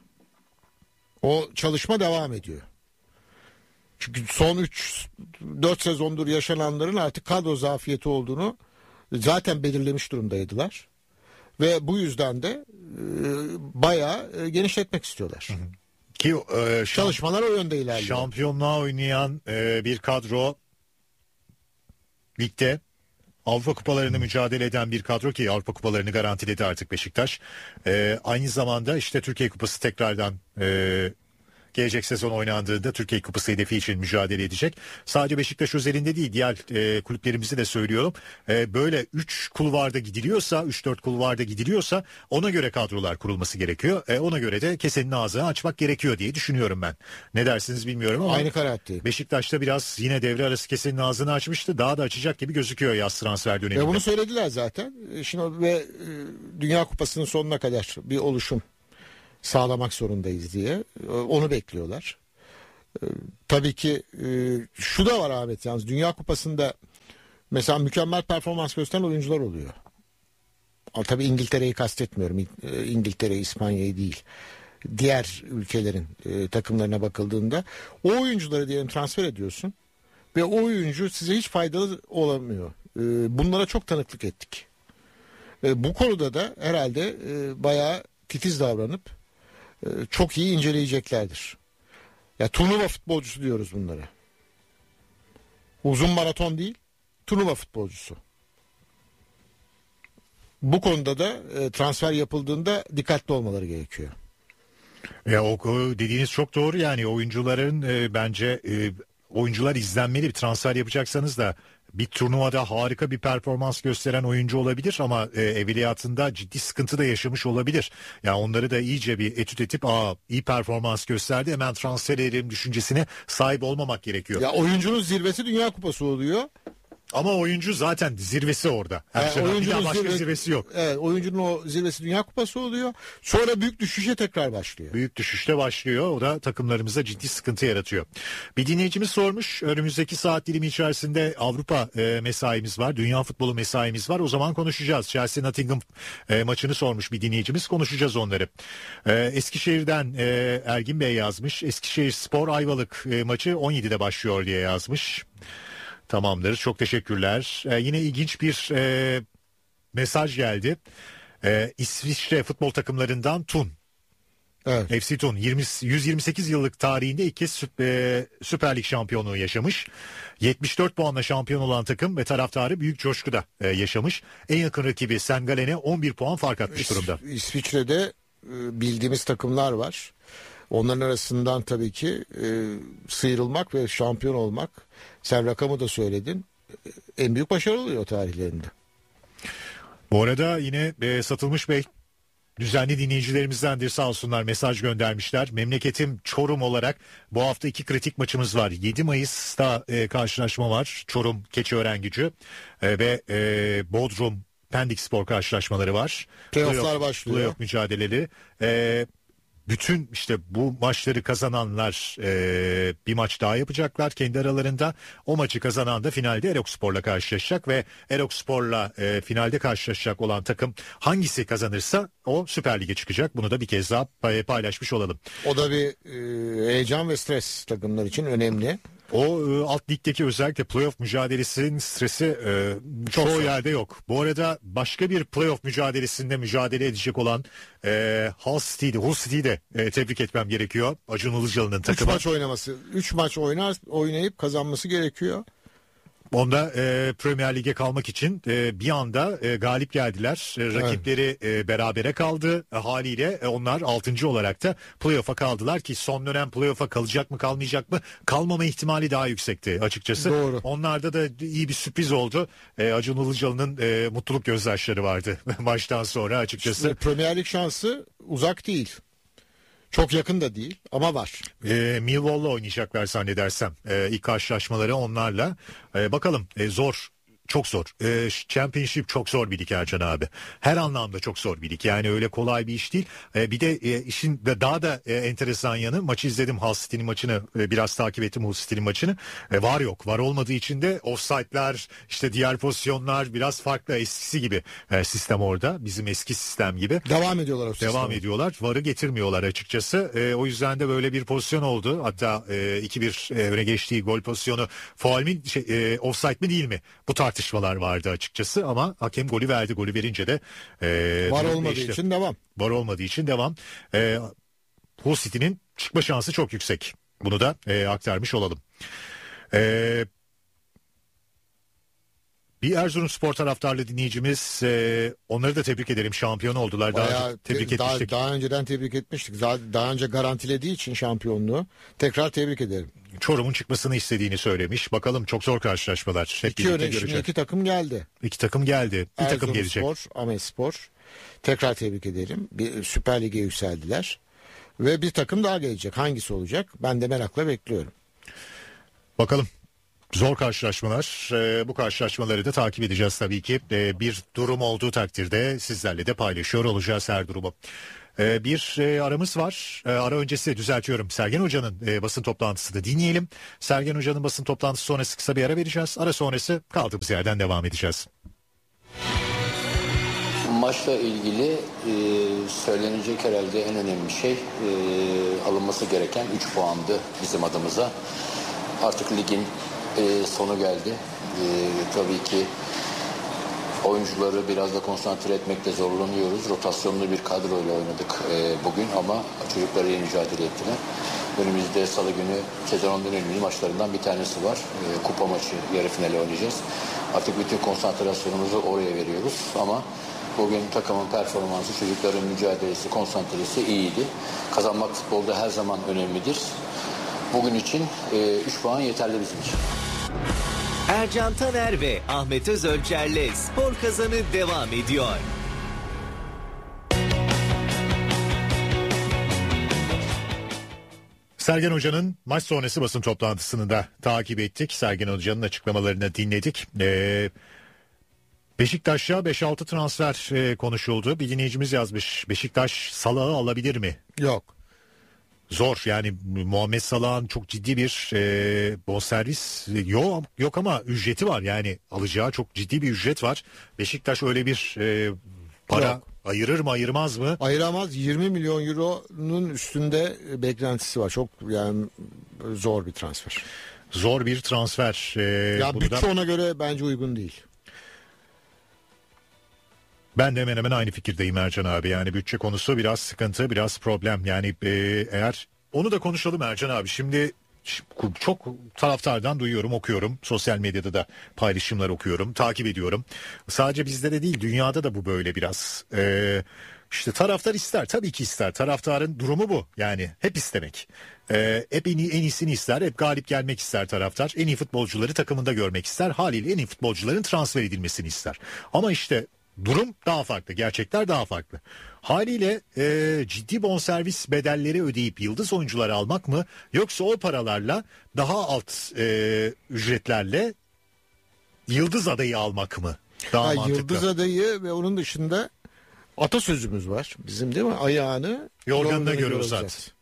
[SPEAKER 1] O çalışma devam ediyor. Çünkü son üç dört sezondur yaşananların artık kadro zafiyeti olduğunu zaten belirlemiş durumdaydılar. Ve bu yüzden de e, bayağı e, genişletmek istiyorlar.
[SPEAKER 2] Ki e, şamp-
[SPEAKER 1] Çalışmalar o yönde ilerliyor.
[SPEAKER 2] şampiyonluğa oynayan e, bir kadro ligde Avrupa kupalarını mücadele eden bir kadro ki Avrupa kupalarını garantiledi artık Beşiktaş. E, aynı zamanda işte Türkiye Kupası tekrardan e, Gelecek sezon oynandığında Türkiye Kupası hedefi için mücadele edecek. Sadece Beşiktaş özelinde değil, diğer e, kulüplerimizi de söylüyorum. E, böyle üç kulvarda gidiliyorsa, üç dört kulvarda gidiliyorsa ona göre kadrolar kurulması gerekiyor. E, ona göre de kesenin ağzını açmak gerekiyor diye düşünüyorum ben. Ne dersiniz bilmiyorum ama
[SPEAKER 1] Aynı kanaatteyim.
[SPEAKER 2] Beşiktaş'ta biraz yine devre arası kesenin ağzını açmıştı. Daha da açacak gibi gözüküyor yaz transfer döneminde.
[SPEAKER 1] Ve bunu söylediler zaten. Şimdi ve e, Dünya Kupası'nın sonuna kadar bir oluşum sağlamak zorundayız diye. E, onu bekliyorlar. E, tabii ki e, şu da var Ahmet, yalnız Dünya Kupası'nda mesela mükemmel performans gösteren oyuncular oluyor. Ama tabii İngiltere'yi kastetmiyorum. E, İngiltere, İspanya'yı değil. Diğer ülkelerin e, takımlarına bakıldığında o oyuncuları diyelim transfer ediyorsun ve o oyuncu size hiç faydalı olamıyor. E, bunlara çok tanıklık ettik. E, bu konuda da herhalde e, bayağı titiz davranıp e, çok iyi inceleyeceklerdir. Ya turnuva futbolcusu diyoruz bunlara. Uzun maraton değil, turnuva futbolcusu. Bu konuda da e, transfer yapıldığında dikkatli olmaları gerekiyor.
[SPEAKER 2] Ya o dediğiniz çok doğru, yani oyuncuların e, bence e, oyuncular izlenmeli. Bir transfer yapacaksanız da bir turnuvada harika bir performans gösteren oyuncu olabilir ama e, evveliyatında ciddi sıkıntı da yaşamış olabilir. Yani onları da iyice bir etüt edip aa iyi performans gösterdi, hemen transfer edelim düşüncesine sahip olmamak gerekiyor.
[SPEAKER 1] Ya oyuncunun zirvesi Dünya Kupası oluyor.
[SPEAKER 2] Ama oyuncu zaten zirvesi orada. Her
[SPEAKER 1] Yani
[SPEAKER 2] şey, bir
[SPEAKER 1] oyuncunun
[SPEAKER 2] daha başka
[SPEAKER 1] zirve-
[SPEAKER 2] zirvesi yok.
[SPEAKER 1] Evet, oyuncunun o zirvesi Dünya Kupası oluyor. Sonra büyük düşüşe tekrar başlıyor.
[SPEAKER 2] Büyük düşüşte başlıyor. O da takımlarımıza ciddi sıkıntı yaratıyor. Bir dinleyicimiz sormuş. Önümüzdeki saat dilimi içerisinde Avrupa e, mesaimiz var. Dünya futbolu mesaimiz var. O zaman konuşacağız. Chelsea Nottingham e, maçını sormuş bir dinleyicimiz. Konuşacağız onları. E, Eskişehir'den e, Ergin Bey yazmış. Eskişehir Spor Ayvalık e, maçı on yedide başlıyor diye yazmış. Tamamdır. Çok teşekkürler. Ee, yine ilginç bir e, mesaj geldi. Ee, İsviçre futbol takımlarından Thun.
[SPEAKER 1] Evet.
[SPEAKER 2] F C Thun yirmi, yüz yirmi sekiz yıllık tarihinde ilk kez süp, e, Süper Lig şampiyonluğu yaşamış. yetmiş dört puanla şampiyon olan takım ve taraftarı büyük coşkuda e, yaşamış. En yakın rakibi Saint Gallen'e on bir puan fark atmış durumda.
[SPEAKER 1] İs- İsviçre'de e, bildiğimiz takımlar var. Onların arasından tabii ki e, sıyrılmak ve şampiyon olmak, sen rakamı da söyledin, e, en büyük başarı oluyor tarihlerinde.
[SPEAKER 2] Bu arada yine e, Satılmış Bey düzenli dinleyicilerimizdendir, sağ olsunlar, mesaj göndermişler. Memleketim Çorum olarak bu hafta iki kritik maçımız var. yedi Mayıs'ta e, karşılaşma var. Çorum Keçiörengücü e, ve e, Bodrum Pendik Spor karşılaşmaları var.
[SPEAKER 1] Playoff'lar
[SPEAKER 2] Playoff-
[SPEAKER 1] başlıyor.
[SPEAKER 2] Playoff mücadeleleri. E, bütün işte bu maçları kazananlar e, bir maç daha yapacaklar kendi aralarında. O maçı kazanan da finalde Erokspor'la karşılaşacak ve Erokspor'la e, finalde karşılaşacak olan takım hangisi kazanırsa o Süper Lig'e çıkacak. Bunu da bir kez daha pay- paylaşmış olalım.
[SPEAKER 1] O da bir e, heyecan ve stres takımlar için önemli.
[SPEAKER 2] O e, alt ligdeki özellikle playoff mücadelesinin stresi e,
[SPEAKER 1] Çok
[SPEAKER 2] çoğu
[SPEAKER 1] zor.
[SPEAKER 2] yerde yok. Bu arada başka bir playoff mücadelesinde mücadele edecek olan e, Hull City'de, Hull City'yi de e, tebrik etmem gerekiyor. Acun Ilıcalı'nın
[SPEAKER 1] Üç
[SPEAKER 2] takımı.
[SPEAKER 1] maç oynaması, üç maç oynar oynayıp kazanması gerekiyor.
[SPEAKER 2] Onda e, Premier Lig'e kalmak için e, bir anda e, galip geldiler. E, rakipleri e, berabere kaldı. E, haliyle e, onlar altıncı olarak da playoff'a kaldılar ki son dönem playoff'a kalacak mı kalmayacak mı, kalmama ihtimali daha yüksekti açıkçası.
[SPEAKER 1] Doğru.
[SPEAKER 2] Onlarda da iyi bir sürpriz oldu. E, Acun Ilıcalı'nın e, mutluluk gözyaşları vardı maçtan sonra açıkçası.
[SPEAKER 1] İşte Premier Lig şansı uzak değil. Çok yakın da değil ama var.
[SPEAKER 2] E, Millwall'la oynayacaklar zannedersem. E, ilk karşılaşmaları onlarla. E, bakalım e, zor. Çok zor. E, Championship çok zor bir lig Ercan abi. Her anlamda çok zor bir lig. Yani öyle kolay bir iş değil. E, bir de e, işin de daha da e, enteresan yanı, maçı izledim, Hull City'nin maçını e, biraz takip ettim, Hull City'nin maçını. E, var yok. Var olmadığı için de offside'lar, işte diğer pozisyonlar biraz farklı, eskisi gibi e, sistem orada. Bizim eski sistem gibi.
[SPEAKER 1] Devam ediyorlar o sisteme.
[SPEAKER 2] Devam ediyorlar. Varı getirmiyorlar açıkçası. E, o yüzden de böyle bir pozisyon oldu. Hatta e, iki bir e, öne geçtiği gol pozisyonu faul mi, şey, e, offside mi değil mi? Bu tartışmalar vardı açıkçası ama hakem golü verdi. Golü verince de e,
[SPEAKER 1] Var
[SPEAKER 2] durum
[SPEAKER 1] olmadığı
[SPEAKER 2] değişti.
[SPEAKER 1] için devam.
[SPEAKER 2] Var olmadığı için devam. E, Hull City'nin çıkma şansı çok yüksek. Bunu da e, aktarmış olalım. E, Bir Erzurumspor taraftarlı dinleyicimiz, e, onları da tebrik edelim, şampiyon oldular. Daha
[SPEAKER 1] Bayağı
[SPEAKER 2] önce tebrik
[SPEAKER 1] te- daha,
[SPEAKER 2] etmiştik.
[SPEAKER 1] daha önceden tebrik etmiştik. Daha, daha önce garantilediği için şampiyonluğu tekrar tebrik ederim.
[SPEAKER 2] Çorum'un çıkmasını istediğini söylemiş. Bakalım, çok zor karşılaşmalar. Hep
[SPEAKER 1] İki
[SPEAKER 2] birlikte
[SPEAKER 1] öne şimdi
[SPEAKER 2] göreceğiz.
[SPEAKER 1] iki takım geldi.
[SPEAKER 2] İki takım geldi. Bir takım gelecek.
[SPEAKER 1] Erzurumspor, Ahmetspor. Tekrar tebrik edelim. Bir Süper Lig'e yükseldiler. Ve bir takım daha gelecek. Hangisi olacak? Ben de merakla bekliyorum.
[SPEAKER 2] Bakalım. Zor karşılaşmalar. Ee, bu karşılaşmaları da takip edeceğiz tabii ki. Ee, bir durum olduğu takdirde sizlerle de paylaşıyor olacağız her durumu. Ee, bir e, aramız var. Ee, ara öncesi düzeltiyorum. Sergen Hoca'nın e, basın toplantısını dinleyelim. Sergen Hoca'nın basın toplantısı sonrası kısa bir ara vereceğiz. Ara sonrası kaldığımız yerden devam edeceğiz.
[SPEAKER 5] Maçla ilgili e, söylenecek herhalde en önemli şey e, alınması gereken üç puandı bizim adımıza. Artık ligin e, sonu geldi. E, tabii ki oyuncuları biraz da konsantre etmekte zorlanıyoruz. Rotasyonlu bir kadroyla oynadık e, bugün ama çocuklar iyi mücadele ettiler. Önümüzde salı günü sezonun en önemli maçlarından bir tanesi var. E, kupa maçı, yarı finali oynayacağız. Artık bütün konsantrasyonumuzu oraya veriyoruz ama bugün takımın performansı, çocukların mücadelesi, konsantresi iyiydi. Kazanmak futbolda her zaman önemlidir. Bugün için üç e, puan yeterli bizim için.
[SPEAKER 3] Ercan Taner ve Ahmet Özölçer'le Spor Kazanı devam ediyor.
[SPEAKER 2] Sergen Hoca'nın maç sonrası basın toplantısını da takip ettik. Sergen Hoca'nın açıklamalarını dinledik. Ee, Beşiktaş'a beş altı transfer e, konuşuldu. Bir dinleyicimiz yazmış. Beşiktaş Salah'ı alabilir mi?
[SPEAKER 1] Yok.
[SPEAKER 2] Zor yani. Muhammed Salah'ın çok ciddi bir e, bonservis yok, yok ama ücreti var, yani alacağı çok ciddi bir ücret var. Beşiktaş öyle bir e, para
[SPEAKER 1] Yok.
[SPEAKER 2] ayırır mı, ayırmaz mı?
[SPEAKER 1] Ayıramaz. yirmi milyon euronun üstünde beklentisi var. Çok yani zor bir transfer.
[SPEAKER 2] Zor bir transfer. E,
[SPEAKER 1] Ya
[SPEAKER 2] burada...
[SPEAKER 1] bütçe ona göre bence uygun değil.
[SPEAKER 2] Ben de hemen hemen aynı fikirdeyim Ercan abi. Yani bütçe konusu biraz sıkıntı, biraz problem. Yani e, eğer onu da konuşalım Ercan abi. Şimdi çok taraftardan duyuyorum, okuyorum. Sosyal medyada da paylaşımlar okuyorum, takip ediyorum. Sadece bizde de değil, dünyada da bu böyle biraz. E, işte taraftar ister, tabii ki ister. Taraftarın durumu bu. Yani hep istemek. E, hep en, iyi, en iyisini ister, hep galip gelmek ister taraftar. En iyi futbolcuları takımında görmek ister. Haliyle en iyi futbolcuların transfer edilmesini ister. Ama işte durum daha farklı, gerçekler daha farklı. Haliyle e, ciddi bonservis bedelleri ödeyip yıldız oyuncuları almak mı, yoksa o paralarla daha alt e, ücretlerle yıldız adayı almak mı daha
[SPEAKER 1] Ha,
[SPEAKER 2] mantıklı?
[SPEAKER 1] yıldız adayı ve onun dışında atasözümüz var bizim, değil mi? Ayağını
[SPEAKER 2] Yorganına göre
[SPEAKER 1] yorulacağız.
[SPEAKER 2] uzat.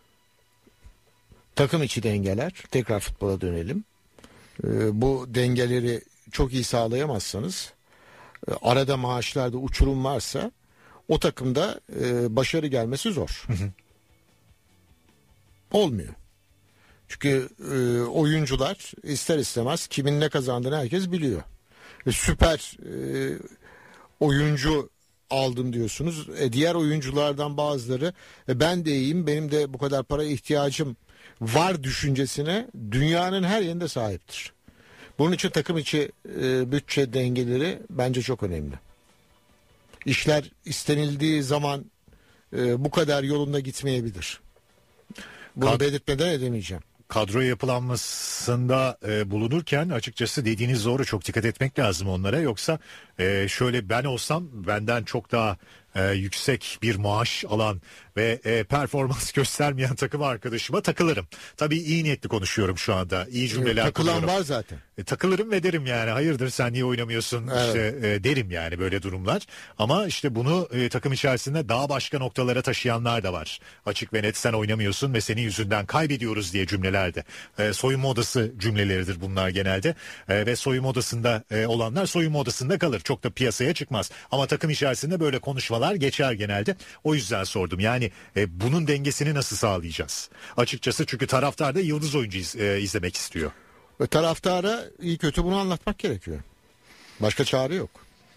[SPEAKER 1] Takım içi dengeler. Tekrar futbola dönelim. Ee, bu dengeleri çok iyi sağlayamazsanız, arada maaşlarda uçurum varsa o takımda e, başarı gelmesi zor.
[SPEAKER 2] Hı hı.
[SPEAKER 1] Olmuyor. Çünkü e, oyuncular ister istemez kimin ne kazandığını herkes biliyor. E, süper e, oyuncu aldım diyorsunuz. E, diğer oyunculardan bazıları e, ben de iyiyim, benim de bu kadar para ihtiyacım var düşüncesine dünyanın her yerinde sahiptir. Bunun için takım içi e, bütçe dengeleri bence çok önemli. İşler istenildiği zaman e, bu kadar yolunda gitmeyebilir. Bunu
[SPEAKER 2] Kad-
[SPEAKER 1] belirtmeden edemeyeceğim.
[SPEAKER 2] Kadro yapılanmasında e, bulunurken açıkçası dediğiniz doğru, çok dikkat etmek lazım onlara. Yoksa e, şöyle ben olsam benden çok daha e, yüksek bir maaş alan ve e, performans göstermeyen takım arkadaşıma takılırım. Tabii iyi niyetli konuşuyorum şu anda. İyi cümleler
[SPEAKER 1] Takılan
[SPEAKER 2] kuruyorum.
[SPEAKER 1] var zaten.
[SPEAKER 2] E, takılırım ve derim yani hayırdır sen niye oynamıyorsun,
[SPEAKER 1] Evet.
[SPEAKER 2] işte e, derim yani böyle durumlar. Ama işte bunu e, takım içerisinde daha başka noktalara taşıyanlar da var. Açık ve net sen oynamıyorsun ve senin yüzünden kaybediyoruz diye cümlelerde. E, soyunma odası cümleleridir bunlar genelde. E, ve soyunma odasında e, olanlar soyunma odasında kalır. Çok da piyasaya çıkmaz. Ama takım içerisinde böyle konuşmalar geçer genelde. O yüzden sordum. Yani e, bunun dengesini nasıl sağlayacağız? Açıkçası çünkü taraftar da yıldız oyuncu iz, e, izlemek istiyor.
[SPEAKER 1] Ve taraftara iyi kötü bunu anlatmak gerekiyor. Başka çare yok.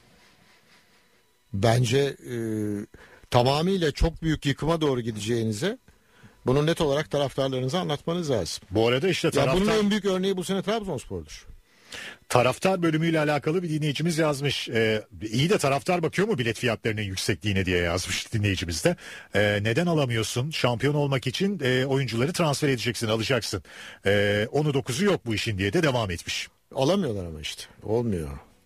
[SPEAKER 1] Bence e, tamamıyla çok büyük yıkıma doğru gideceğinize bunu net olarak taraftarlarınıza anlatmanız lazım.
[SPEAKER 2] Bu arada işte
[SPEAKER 1] Ya
[SPEAKER 2] taraftar...
[SPEAKER 1] bunun en büyük örneği bu sene Trabzonspor'dur.
[SPEAKER 2] Taraftar bölümüyle alakalı bir dinleyicimiz yazmış. Ee, iyi de taraftar bakıyor mu bilet fiyatlarının yüksekliğine diye yazmış dinleyicimiz de. Ee, neden alamıyorsun? Şampiyon olmak için e, oyuncuları transfer edeceksin, alacaksın. Ee, onu dokuzu yok bu işin diye de devam etmiş.
[SPEAKER 1] Alamıyorlar ama işte. Olmuyor.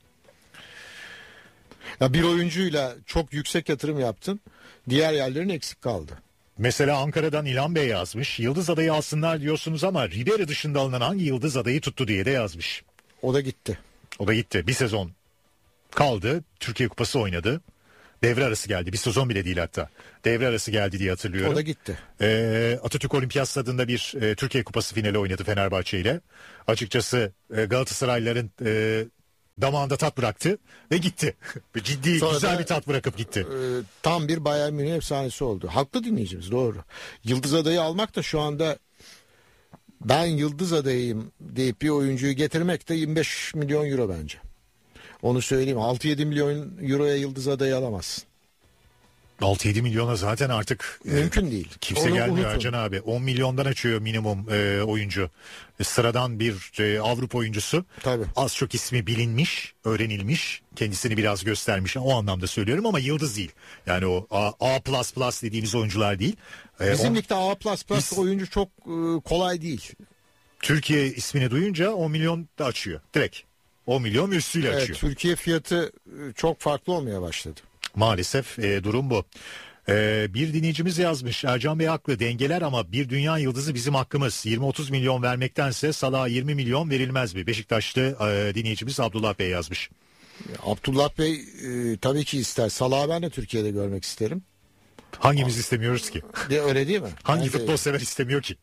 [SPEAKER 1] Ya bir oyuncuyla çok yüksek yatırım yaptın. Diğer yerlerin eksik kaldı.
[SPEAKER 2] Mesela Ankara'dan İlhan Bey yazmış. Yıldız adayı alsınlar diyorsunuz ama Ribery dışında alınan hangi yıldız adayı tuttu diye de yazmış.
[SPEAKER 1] O da gitti.
[SPEAKER 2] O da gitti. Bir sezon kaldı. Türkiye Kupası oynadı. Devre arası geldi. Bir sezon bile değil hatta. Devre arası geldi diye hatırlıyorum.
[SPEAKER 1] O da gitti.
[SPEAKER 2] Ee, Atatürk Olimpiyat Stadı'nda bir e, Türkiye Kupası finali oynadı Fenerbahçe ile. Açıkçası e, Galatasaraylıların e, damağında tat bıraktı ve gitti. Ciddi
[SPEAKER 1] Sonra
[SPEAKER 2] güzel
[SPEAKER 1] da,
[SPEAKER 2] bir tat bırakıp gitti.
[SPEAKER 1] E, tam bir Bayern Münih efsanesi oldu. Haklı dinleyicimiz, doğru. Yıldız adayı almak da şu anda ben yıldız adayıyım deyip bir oyuncuyu getirmek de yirmi beş milyon euro bence. Onu söyleyeyim. altı yedi milyon euroya yıldız adayı alamazsın.
[SPEAKER 2] altı yedi milyona zaten artık
[SPEAKER 1] mümkün e, değil.
[SPEAKER 2] Kimse
[SPEAKER 1] Onu
[SPEAKER 2] gelmiyor
[SPEAKER 1] unutun.
[SPEAKER 2] Ercan abi. on milyondan açıyor minimum e, oyuncu. E, sıradan bir e, Avrupa oyuncusu.
[SPEAKER 1] Tabii.
[SPEAKER 2] Az çok ismi bilinmiş, öğrenilmiş. Kendisini biraz göstermiş. O anlamda söylüyorum ama yıldız değil. Yani o A, A++ dediğimiz oyuncular değil. E,
[SPEAKER 1] Bizim
[SPEAKER 2] on,
[SPEAKER 1] ligde A++
[SPEAKER 2] Biz-
[SPEAKER 1] oyuncu çok e, kolay değil.
[SPEAKER 2] Türkiye ismini duyunca on milyon da açıyor. Direkt. on milyon ve üstüyle
[SPEAKER 1] Evet,
[SPEAKER 2] açıyor.
[SPEAKER 1] Türkiye fiyatı e, çok farklı olmaya başladı.
[SPEAKER 2] Maalesef e, durum bu. E, bir dinleyicimiz yazmış. Ercan Bey haklı, dengeler ama bir dünya yıldızı bizim hakkımız. yirmi otuz milyon vermektense Salah'a yirmi milyon verilmez mi? Beşiktaşlı e, dinleyicimiz Abdullah Bey yazmış.
[SPEAKER 1] Abdullah Bey e, tabii ki ister. Salah'ı ben de Türkiye'de görmek isterim.
[SPEAKER 2] Hangimiz istemiyoruz ki?
[SPEAKER 1] De, öyle değil mi?
[SPEAKER 2] Hangi
[SPEAKER 1] Ben de-
[SPEAKER 2] futbol sever istemiyor ki?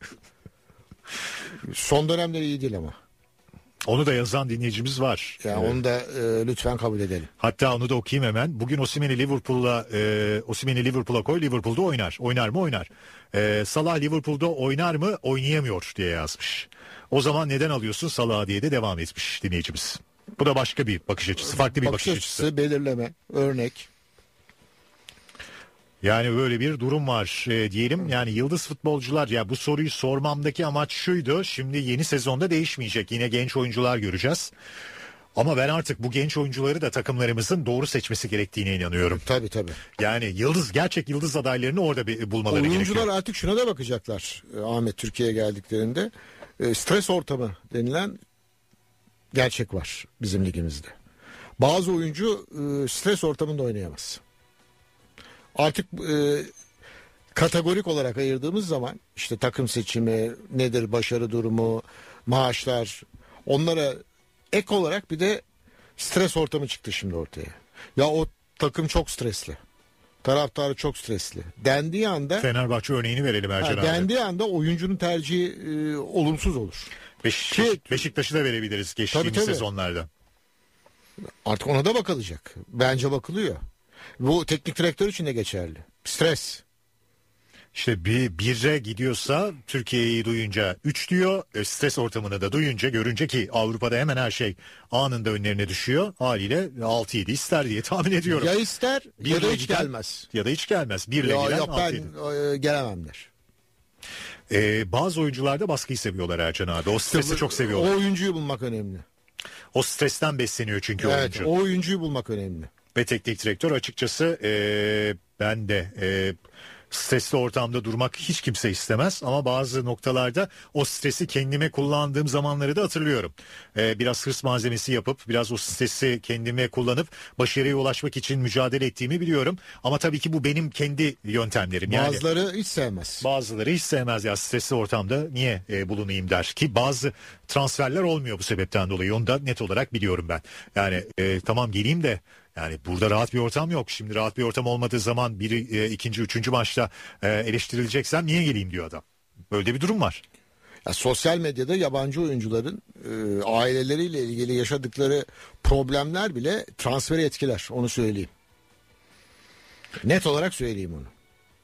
[SPEAKER 1] Son dönemleri iyi değil ama.
[SPEAKER 2] Onu da yazan dinleyicimiz var.
[SPEAKER 1] Yani
[SPEAKER 2] E,
[SPEAKER 1] onu da e, lütfen kabul edelim.
[SPEAKER 2] Hatta onu da okuyayım hemen. Bugün Osimhen'i Liverpool'la e, Osimhen'i Liverpool'a koy, Liverpool'da oynar. Oynar mı? Oynar. E, Salah Liverpool'da oynar mı? Oynayamıyor diye yazmış. O zaman neden alıyorsun Salah'ı diye de devam etmiş dinleyicimiz. Bu da başka bir bakış açısı, farklı bir bakış,
[SPEAKER 1] Bakış
[SPEAKER 2] açısı.
[SPEAKER 1] açısı, belirleme, örnek.
[SPEAKER 2] Yani böyle bir durum var e, diyelim. Yani yıldız futbolcular, ya bu soruyu sormamdaki amaç şuydu. Şimdi yeni sezonda değişmeyecek. Yine genç oyuncular göreceğiz. Ama ben artık bu genç oyuncuları da takımlarımızın doğru seçmesi gerektiğine inanıyorum.
[SPEAKER 1] Tabii tabii.
[SPEAKER 2] Yani yıldız, gerçek yıldız adaylarını orada bir bulmaları
[SPEAKER 1] Oyuncular
[SPEAKER 2] gerekiyor.
[SPEAKER 1] artık şuna da bakacaklar. e, Ahmet, Türkiye'ye geldiklerinde e, stres ortamı denilen gerçek var bizim ligimizde. Bazı oyuncu e, stres ortamında oynayamaz. Artık e, kategorik olarak ayırdığımız zaman işte takım seçimi nedir, başarı durumu, maaşlar, onlara ek olarak bir de stres ortamı çıktı şimdi ortaya. Ya o takım çok stresli. Taraftarı çok stresli. Dendiği anda
[SPEAKER 2] Fenerbahçe örneğini verelim Ercan
[SPEAKER 1] ha,
[SPEAKER 2] abi.
[SPEAKER 1] dendiği anda oyuncunun tercihi e, olumsuz olur.
[SPEAKER 2] Beş,
[SPEAKER 1] Ki-
[SPEAKER 2] Beşiktaş'ı da verebiliriz geçtiğimiz
[SPEAKER 1] Tabii, tabii.
[SPEAKER 2] sezonlarda.
[SPEAKER 1] Artık ona da bakılacak. Bence bakılıyor. Bu teknik direktör için de geçerli. Stres.
[SPEAKER 2] İşte bir bire gidiyorsa Türkiye'yi duyunca üç diyor. E, stres ortamını da duyunca, görünce ki Avrupa'da hemen her şey anında önlerine düşüyor. Haliyle altı yedi ister diye tahmin ediyorum.
[SPEAKER 1] Ya ister
[SPEAKER 2] Bir
[SPEAKER 1] ya da
[SPEAKER 2] ile
[SPEAKER 1] hiç
[SPEAKER 2] giden-
[SPEAKER 1] gelmez.
[SPEAKER 2] Ya da hiç gelmez. Bir ile
[SPEAKER 1] Ya
[SPEAKER 2] giden
[SPEAKER 1] yok
[SPEAKER 2] altı
[SPEAKER 1] ben
[SPEAKER 2] yedi.
[SPEAKER 1] e, gelemem der.
[SPEAKER 2] Ee, bazı oyuncular da baskıyı seviyorlar Ercan abi. O stresi çok
[SPEAKER 1] O
[SPEAKER 2] seviyorlar.
[SPEAKER 1] oyuncuyu bulmak önemli.
[SPEAKER 2] O stresten besleniyor çünkü
[SPEAKER 1] Evet,
[SPEAKER 2] oyuncu.
[SPEAKER 1] o oyuncuyu bulmak önemli.
[SPEAKER 2] Ve teknik direktör açıkçası ee, ben de ee, stresli ortamda durmak hiç kimse istemez. Ama bazı noktalarda o stresi kendime kullandığım zamanları da hatırlıyorum. Ee, biraz hırs malzemesi yapıp biraz o stresi kendime kullanıp başarıya ulaşmak için mücadele ettiğimi biliyorum. Ama tabii ki bu benim kendi yöntemlerim. Yani
[SPEAKER 1] Bazıları hiç sevmez.
[SPEAKER 2] bazıları hiç sevmez ya, stresli ortamda niye e, bulunayım der ki bazı transferler olmuyor bu sebepten dolayı, onu da net olarak biliyorum ben. Yani e, tamam geleyim de yani burada rahat bir ortam yok. Şimdi rahat bir ortam olmadığı zaman biri e, ikinci, üçüncü maçta e, eleştirileceksem niye geleyim diyor adam. Böyle bir durum var.
[SPEAKER 1] Ya, sosyal medyada yabancı oyuncuların e, aileleriyle ilgili yaşadıkları problemler bile transferi etkiler. Onu söyleyeyim. Net olarak söyleyeyim onu.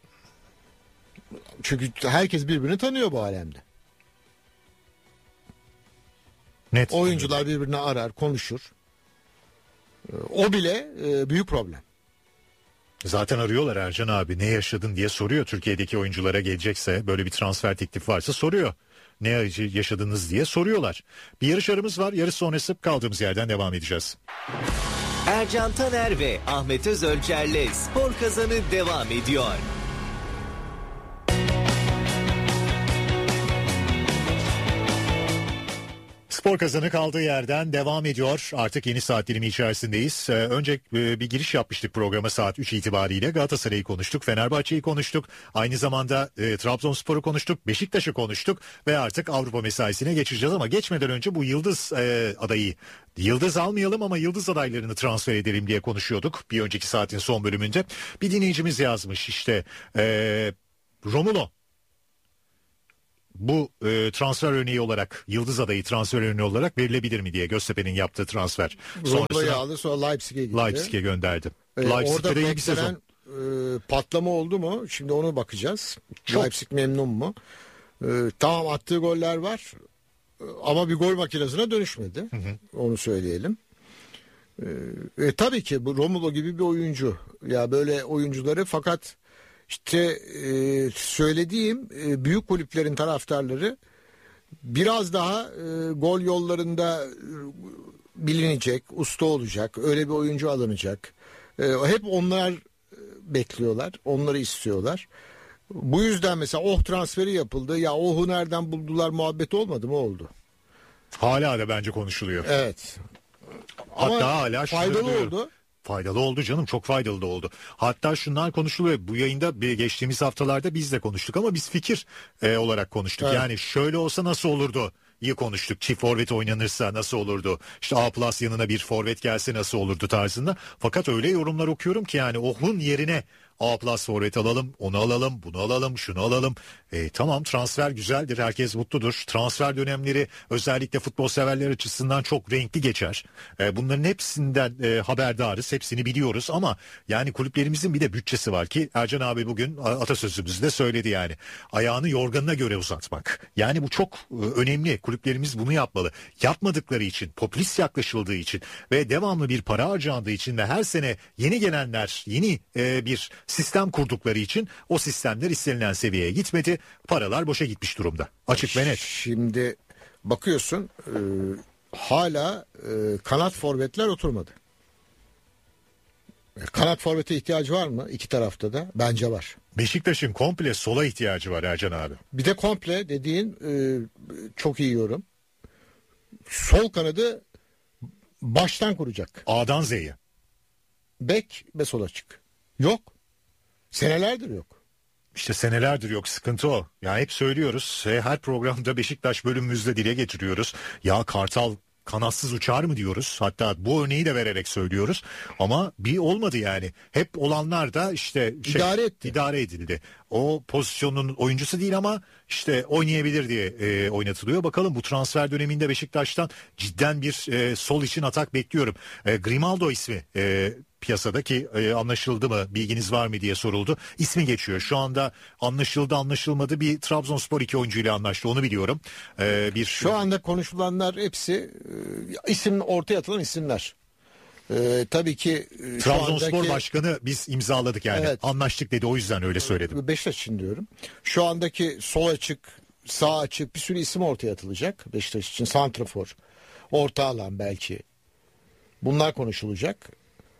[SPEAKER 1] Çünkü herkes birbirini tanıyor bu alemde.
[SPEAKER 2] Net.
[SPEAKER 1] Oyuncular birbirini arar, konuşur. E, O bile e, büyük problem.
[SPEAKER 2] Zaten arıyorlar Ercan abi, ne yaşadın diye soruyor. Türkiye'deki oyunculara gelecekse böyle bir transfer teklifi varsa soruyor. ne acı yaşadınız diye soruyorlar. Bir yarış aramız var. Yarış sonrası kaldığımız yerden devam edeceğiz.
[SPEAKER 3] Ercan Taner ve Ahmet Özölçer'le Spor Kazanı devam ediyor.
[SPEAKER 2] Spor Kazanı kaldığı yerden devam ediyor. Artık yeni saat dilimi içerisindeyiz. Ee, önce e, bir giriş yapmıştık programa saat üç itibariyle. Galatasaray'ı konuştuk, Fenerbahçe'yi konuştuk. Aynı zamanda e, Trabzonspor'u konuştuk, Beşiktaş'ı konuştuk ve artık Avrupa mesaisine geçeceğiz. Ama geçmeden önce bu Yıldız e, adayı, Yıldız almayalım ama Yıldız adaylarını transfer edelim diye konuşuyorduk. Bir önceki saatin son bölümünde. Bir dinleyicimiz yazmış işte e, Romulo. Bu e, transfer örneği olarak, Yıldız adayı transfer örneği olarak verilebilir mi diye Göztepe'nin yaptığı transfer.
[SPEAKER 1] Romulo'yu aldı, sonra Leipzig'e gitti.
[SPEAKER 2] Leipzig'e gönderdi.
[SPEAKER 1] Ee,
[SPEAKER 2] Leipzig'te
[SPEAKER 1] orada
[SPEAKER 2] de iyi bir sezon.
[SPEAKER 1] E, patlama oldu mu? Şimdi onu bakacağız.
[SPEAKER 2] Çok.
[SPEAKER 1] Leipzig memnun mu? E, tamam, attığı goller var. E, ama bir gol makinesine dönüşmedi. Hı hı. Onu söyleyelim. E, e, tabii ki bu Romulo gibi bir oyuncu. Ya böyle oyuncuları, fakat İşte e, söylediğim e, büyük kulüplerin taraftarları biraz daha e, gol yollarında e, bilinecek, usta olacak, öyle bir oyuncu alınacak. E, hep onlar e, bekliyorlar, onları istiyorlar. Bu yüzden mesela Oh transferi yapıldı. Ya Oh'u nereden buldular muhabbeti olmadı mı? Oldu.
[SPEAKER 2] Hala da bence konuşuluyor.
[SPEAKER 1] Evet.
[SPEAKER 2] Hatta
[SPEAKER 1] Ama
[SPEAKER 2] hala
[SPEAKER 1] faydalı oldu.
[SPEAKER 2] Faydalı oldu canım, çok faydalı da oldu. Hatta şunlar konuşuluyor. Bu yayında bir geçtiğimiz haftalarda biz de konuştuk ama biz fikir e, olarak konuştuk. Evet. Yani şöyle olsa nasıl olurdu? İyi konuştuk. Çift forvet oynanırsa nasıl olurdu? İşte A plus yanına bir forvet gelse nasıl olurdu tarzında. Fakat öyle yorumlar okuyorum ki yani Oh'un yerine A plus forvet alalım, onu alalım, bunu alalım, şunu alalım. E, tamam, transfer güzeldir, herkes mutludur. Transfer dönemleri özellikle futbol severler açısından çok renkli geçer. E, bunların hepsinden e, haberdarız, hepsini biliyoruz ama yani kulüplerimizin bir de bütçesi var ki Ercan abi bugün atasözümüzde söyledi yani. Ayağını yorganına göre uzatmak. Yani bu çok e, önemli. Kulüplerimiz bunu yapmalı. Yapmadıkları için, popülist yaklaşıldığı için ve devamlı bir para harcandığı için ve her sene yeni gelenler yeni e, bir sistem kurdukları için o sistemler istenilen seviyeye gitmedi. Paralar boşa gitmiş durumda. Açık ve net.
[SPEAKER 1] Şimdi bakıyorsun e, hala e, kanat forvetler oturmadı. E, kanat forvete ihtiyacı var mı? İki tarafta da bence var.
[SPEAKER 2] Beşiktaş'ın komple sola ihtiyacı var Ercan abi.
[SPEAKER 1] Bir de komple dediğin e, çok iyi yorum. Sol kanadı baştan kuracak.
[SPEAKER 2] A'dan Z'ye.
[SPEAKER 1] Bek ve sol açık. Yok. Senelerdir yok.
[SPEAKER 2] İşte senelerdir yok, sıkıntı o. Ya hep söylüyoruz, her programda Beşiktaş bölümümüzde dile getiriyoruz. Ya Kartal kanatsız uçar mı diyoruz. Hatta bu örneği de vererek söylüyoruz. Ama bir olmadı yani. Hep olanlar da işte şey,
[SPEAKER 1] idare etti.
[SPEAKER 2] idare edildi. O pozisyonun oyuncusu değil ama işte oynayabilir diye e, oynatılıyor. Bakalım bu transfer döneminde Beşiktaş'tan cidden bir e, sol için atak bekliyorum. E, Grimaldo ismi e, piyasadaki e, anlaşıldı mı, bilginiz var mı diye soruldu. İsmi geçiyor. Şu anda anlaşıldı anlaşılmadı, bir Trabzonspor iki oyuncuyla anlaştı, onu biliyorum. E, bir
[SPEAKER 1] Şu anda konuşulanlar hepsi e, isim, ortaya atılan isimler. E, tabii ki e,
[SPEAKER 2] Trabzonspor
[SPEAKER 1] andaki,
[SPEAKER 2] başkanı biz imzaladık yani.
[SPEAKER 1] Evet.
[SPEAKER 2] Anlaştık dedi, o yüzden öyle söyledim.
[SPEAKER 1] Beşiktaş için diyorum. Şu andaki sol açık, sağ açık bir sürü isim ortaya atılacak. Beşiktaş için santrafor, orta alan belki. Bunlar konuşulacak.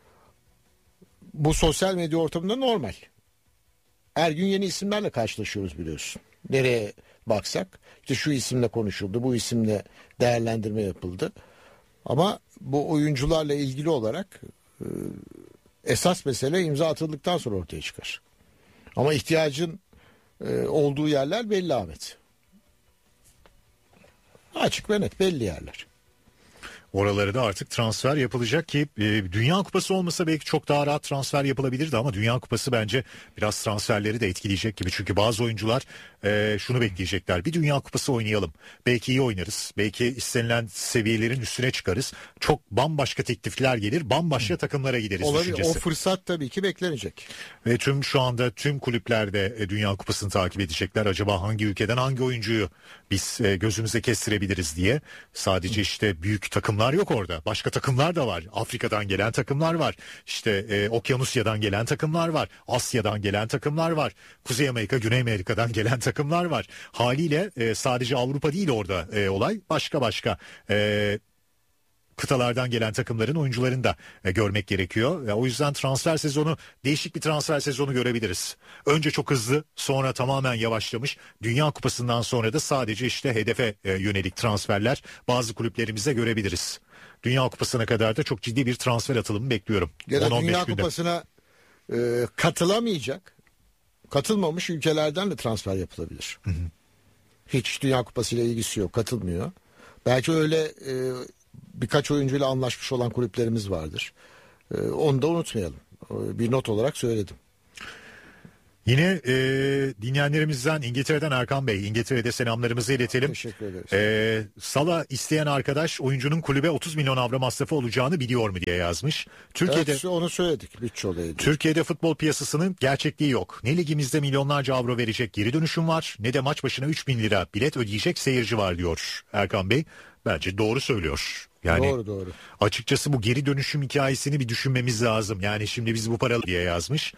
[SPEAKER 1] Bu sosyal medya ortamında normal. Her gün yeni isimlerle karşılaşıyoruz biliyorsun. Nereye baksak işte şu isimle konuşuldu, bu isimle değerlendirme yapıldı. Ama bu oyuncularla ilgili olarak e, esas mesele imza atıldıktan sonra ortaya çıkar. Ama ihtiyacın e, olduğu yerler belli Ahmet. Açık ve net belli yerler.
[SPEAKER 2] Oraları da artık transfer yapılacak ki e, Dünya Kupası olmasa belki çok daha rahat transfer yapılabilirdi ama Dünya Kupası bence biraz transferleri de etkileyecek gibi. Çünkü bazı oyuncular e, şunu bekleyecekler: bir Dünya Kupası oynayalım, belki iyi oynarız, belki istenilen seviyelerin üstüne çıkarız, çok bambaşka teklifler gelir, bambaşka takımlara gideriz
[SPEAKER 1] Olabilir.
[SPEAKER 2] düşüncesi.
[SPEAKER 1] O fırsat tabii ki beklenecek.
[SPEAKER 2] Ve tüm şu anda tüm kulüplerde e, Dünya Kupası'nı takip edecekler. Acaba hangi ülkeden hangi oyuncuyu biz e, gözümüze kestirebiliriz diye. Sadece işte büyük takım takımlar yok orada. Başka takımlar da var. Afrika'dan gelen takımlar var. İşte e, Okyanusya'dan gelen takımlar var. Asya'dan gelen takımlar var. Kuzey Amerika, Güney Amerika'dan gelen takımlar var. Haliyle e, sadece Avrupa değil orada e, olay. Başka başka e, kıtalardan gelen takımların oyuncularını da e, görmek gerekiyor. E, o yüzden transfer sezonu, değişik bir transfer sezonu görebiliriz. Önce çok hızlı, sonra tamamen yavaşlamış. Dünya Kupası'ndan sonra da sadece işte hedefe e, yönelik transferler bazı kulüplerimize görebiliriz. Dünya Kupası'na kadar da çok ciddi bir transfer atılımı bekliyorum.
[SPEAKER 1] Ya da Dünya
[SPEAKER 2] günde.
[SPEAKER 1] Kupası'na e, katılamayacak, katılmamış ülkelerden de transfer yapılabilir. Hı hı. Hiç Dünya Kupası ile ilgisi yok, katılmıyor. Belki öyle e, birkaç oyuncuyla anlaşmış olan kulüplerimiz vardır. E, onu da unutmayalım. E, bir not olarak söyledim.
[SPEAKER 2] Yine e, dinleyenlerimizden İngiltere'den Erkan Bey, İngiltere'de selamlarımızı iletelim.
[SPEAKER 1] Teşekkür ederiz.
[SPEAKER 2] E, Salah isteyen arkadaş oyuncunun kulübe otuz milyon avro masrafı olacağını biliyor mu diye yazmış. Türkiye'de
[SPEAKER 1] Evet, onu söyledik bütçe olayı.
[SPEAKER 2] Türkiye'de futbol piyasasının gerçekliği yok. Ne ligimizde milyonlarca avro verecek geri dönüşüm var, ne de maç başına üç bin lira bilet ödeyecek seyirci var diyor Erkan Bey. Bence doğru söylüyor. Yani
[SPEAKER 1] doğru doğru.
[SPEAKER 2] Açıkçası bu geri dönüşüm hikayesini bir düşünmemiz lazım. Yani şimdi biz bu paralı diye yazmış.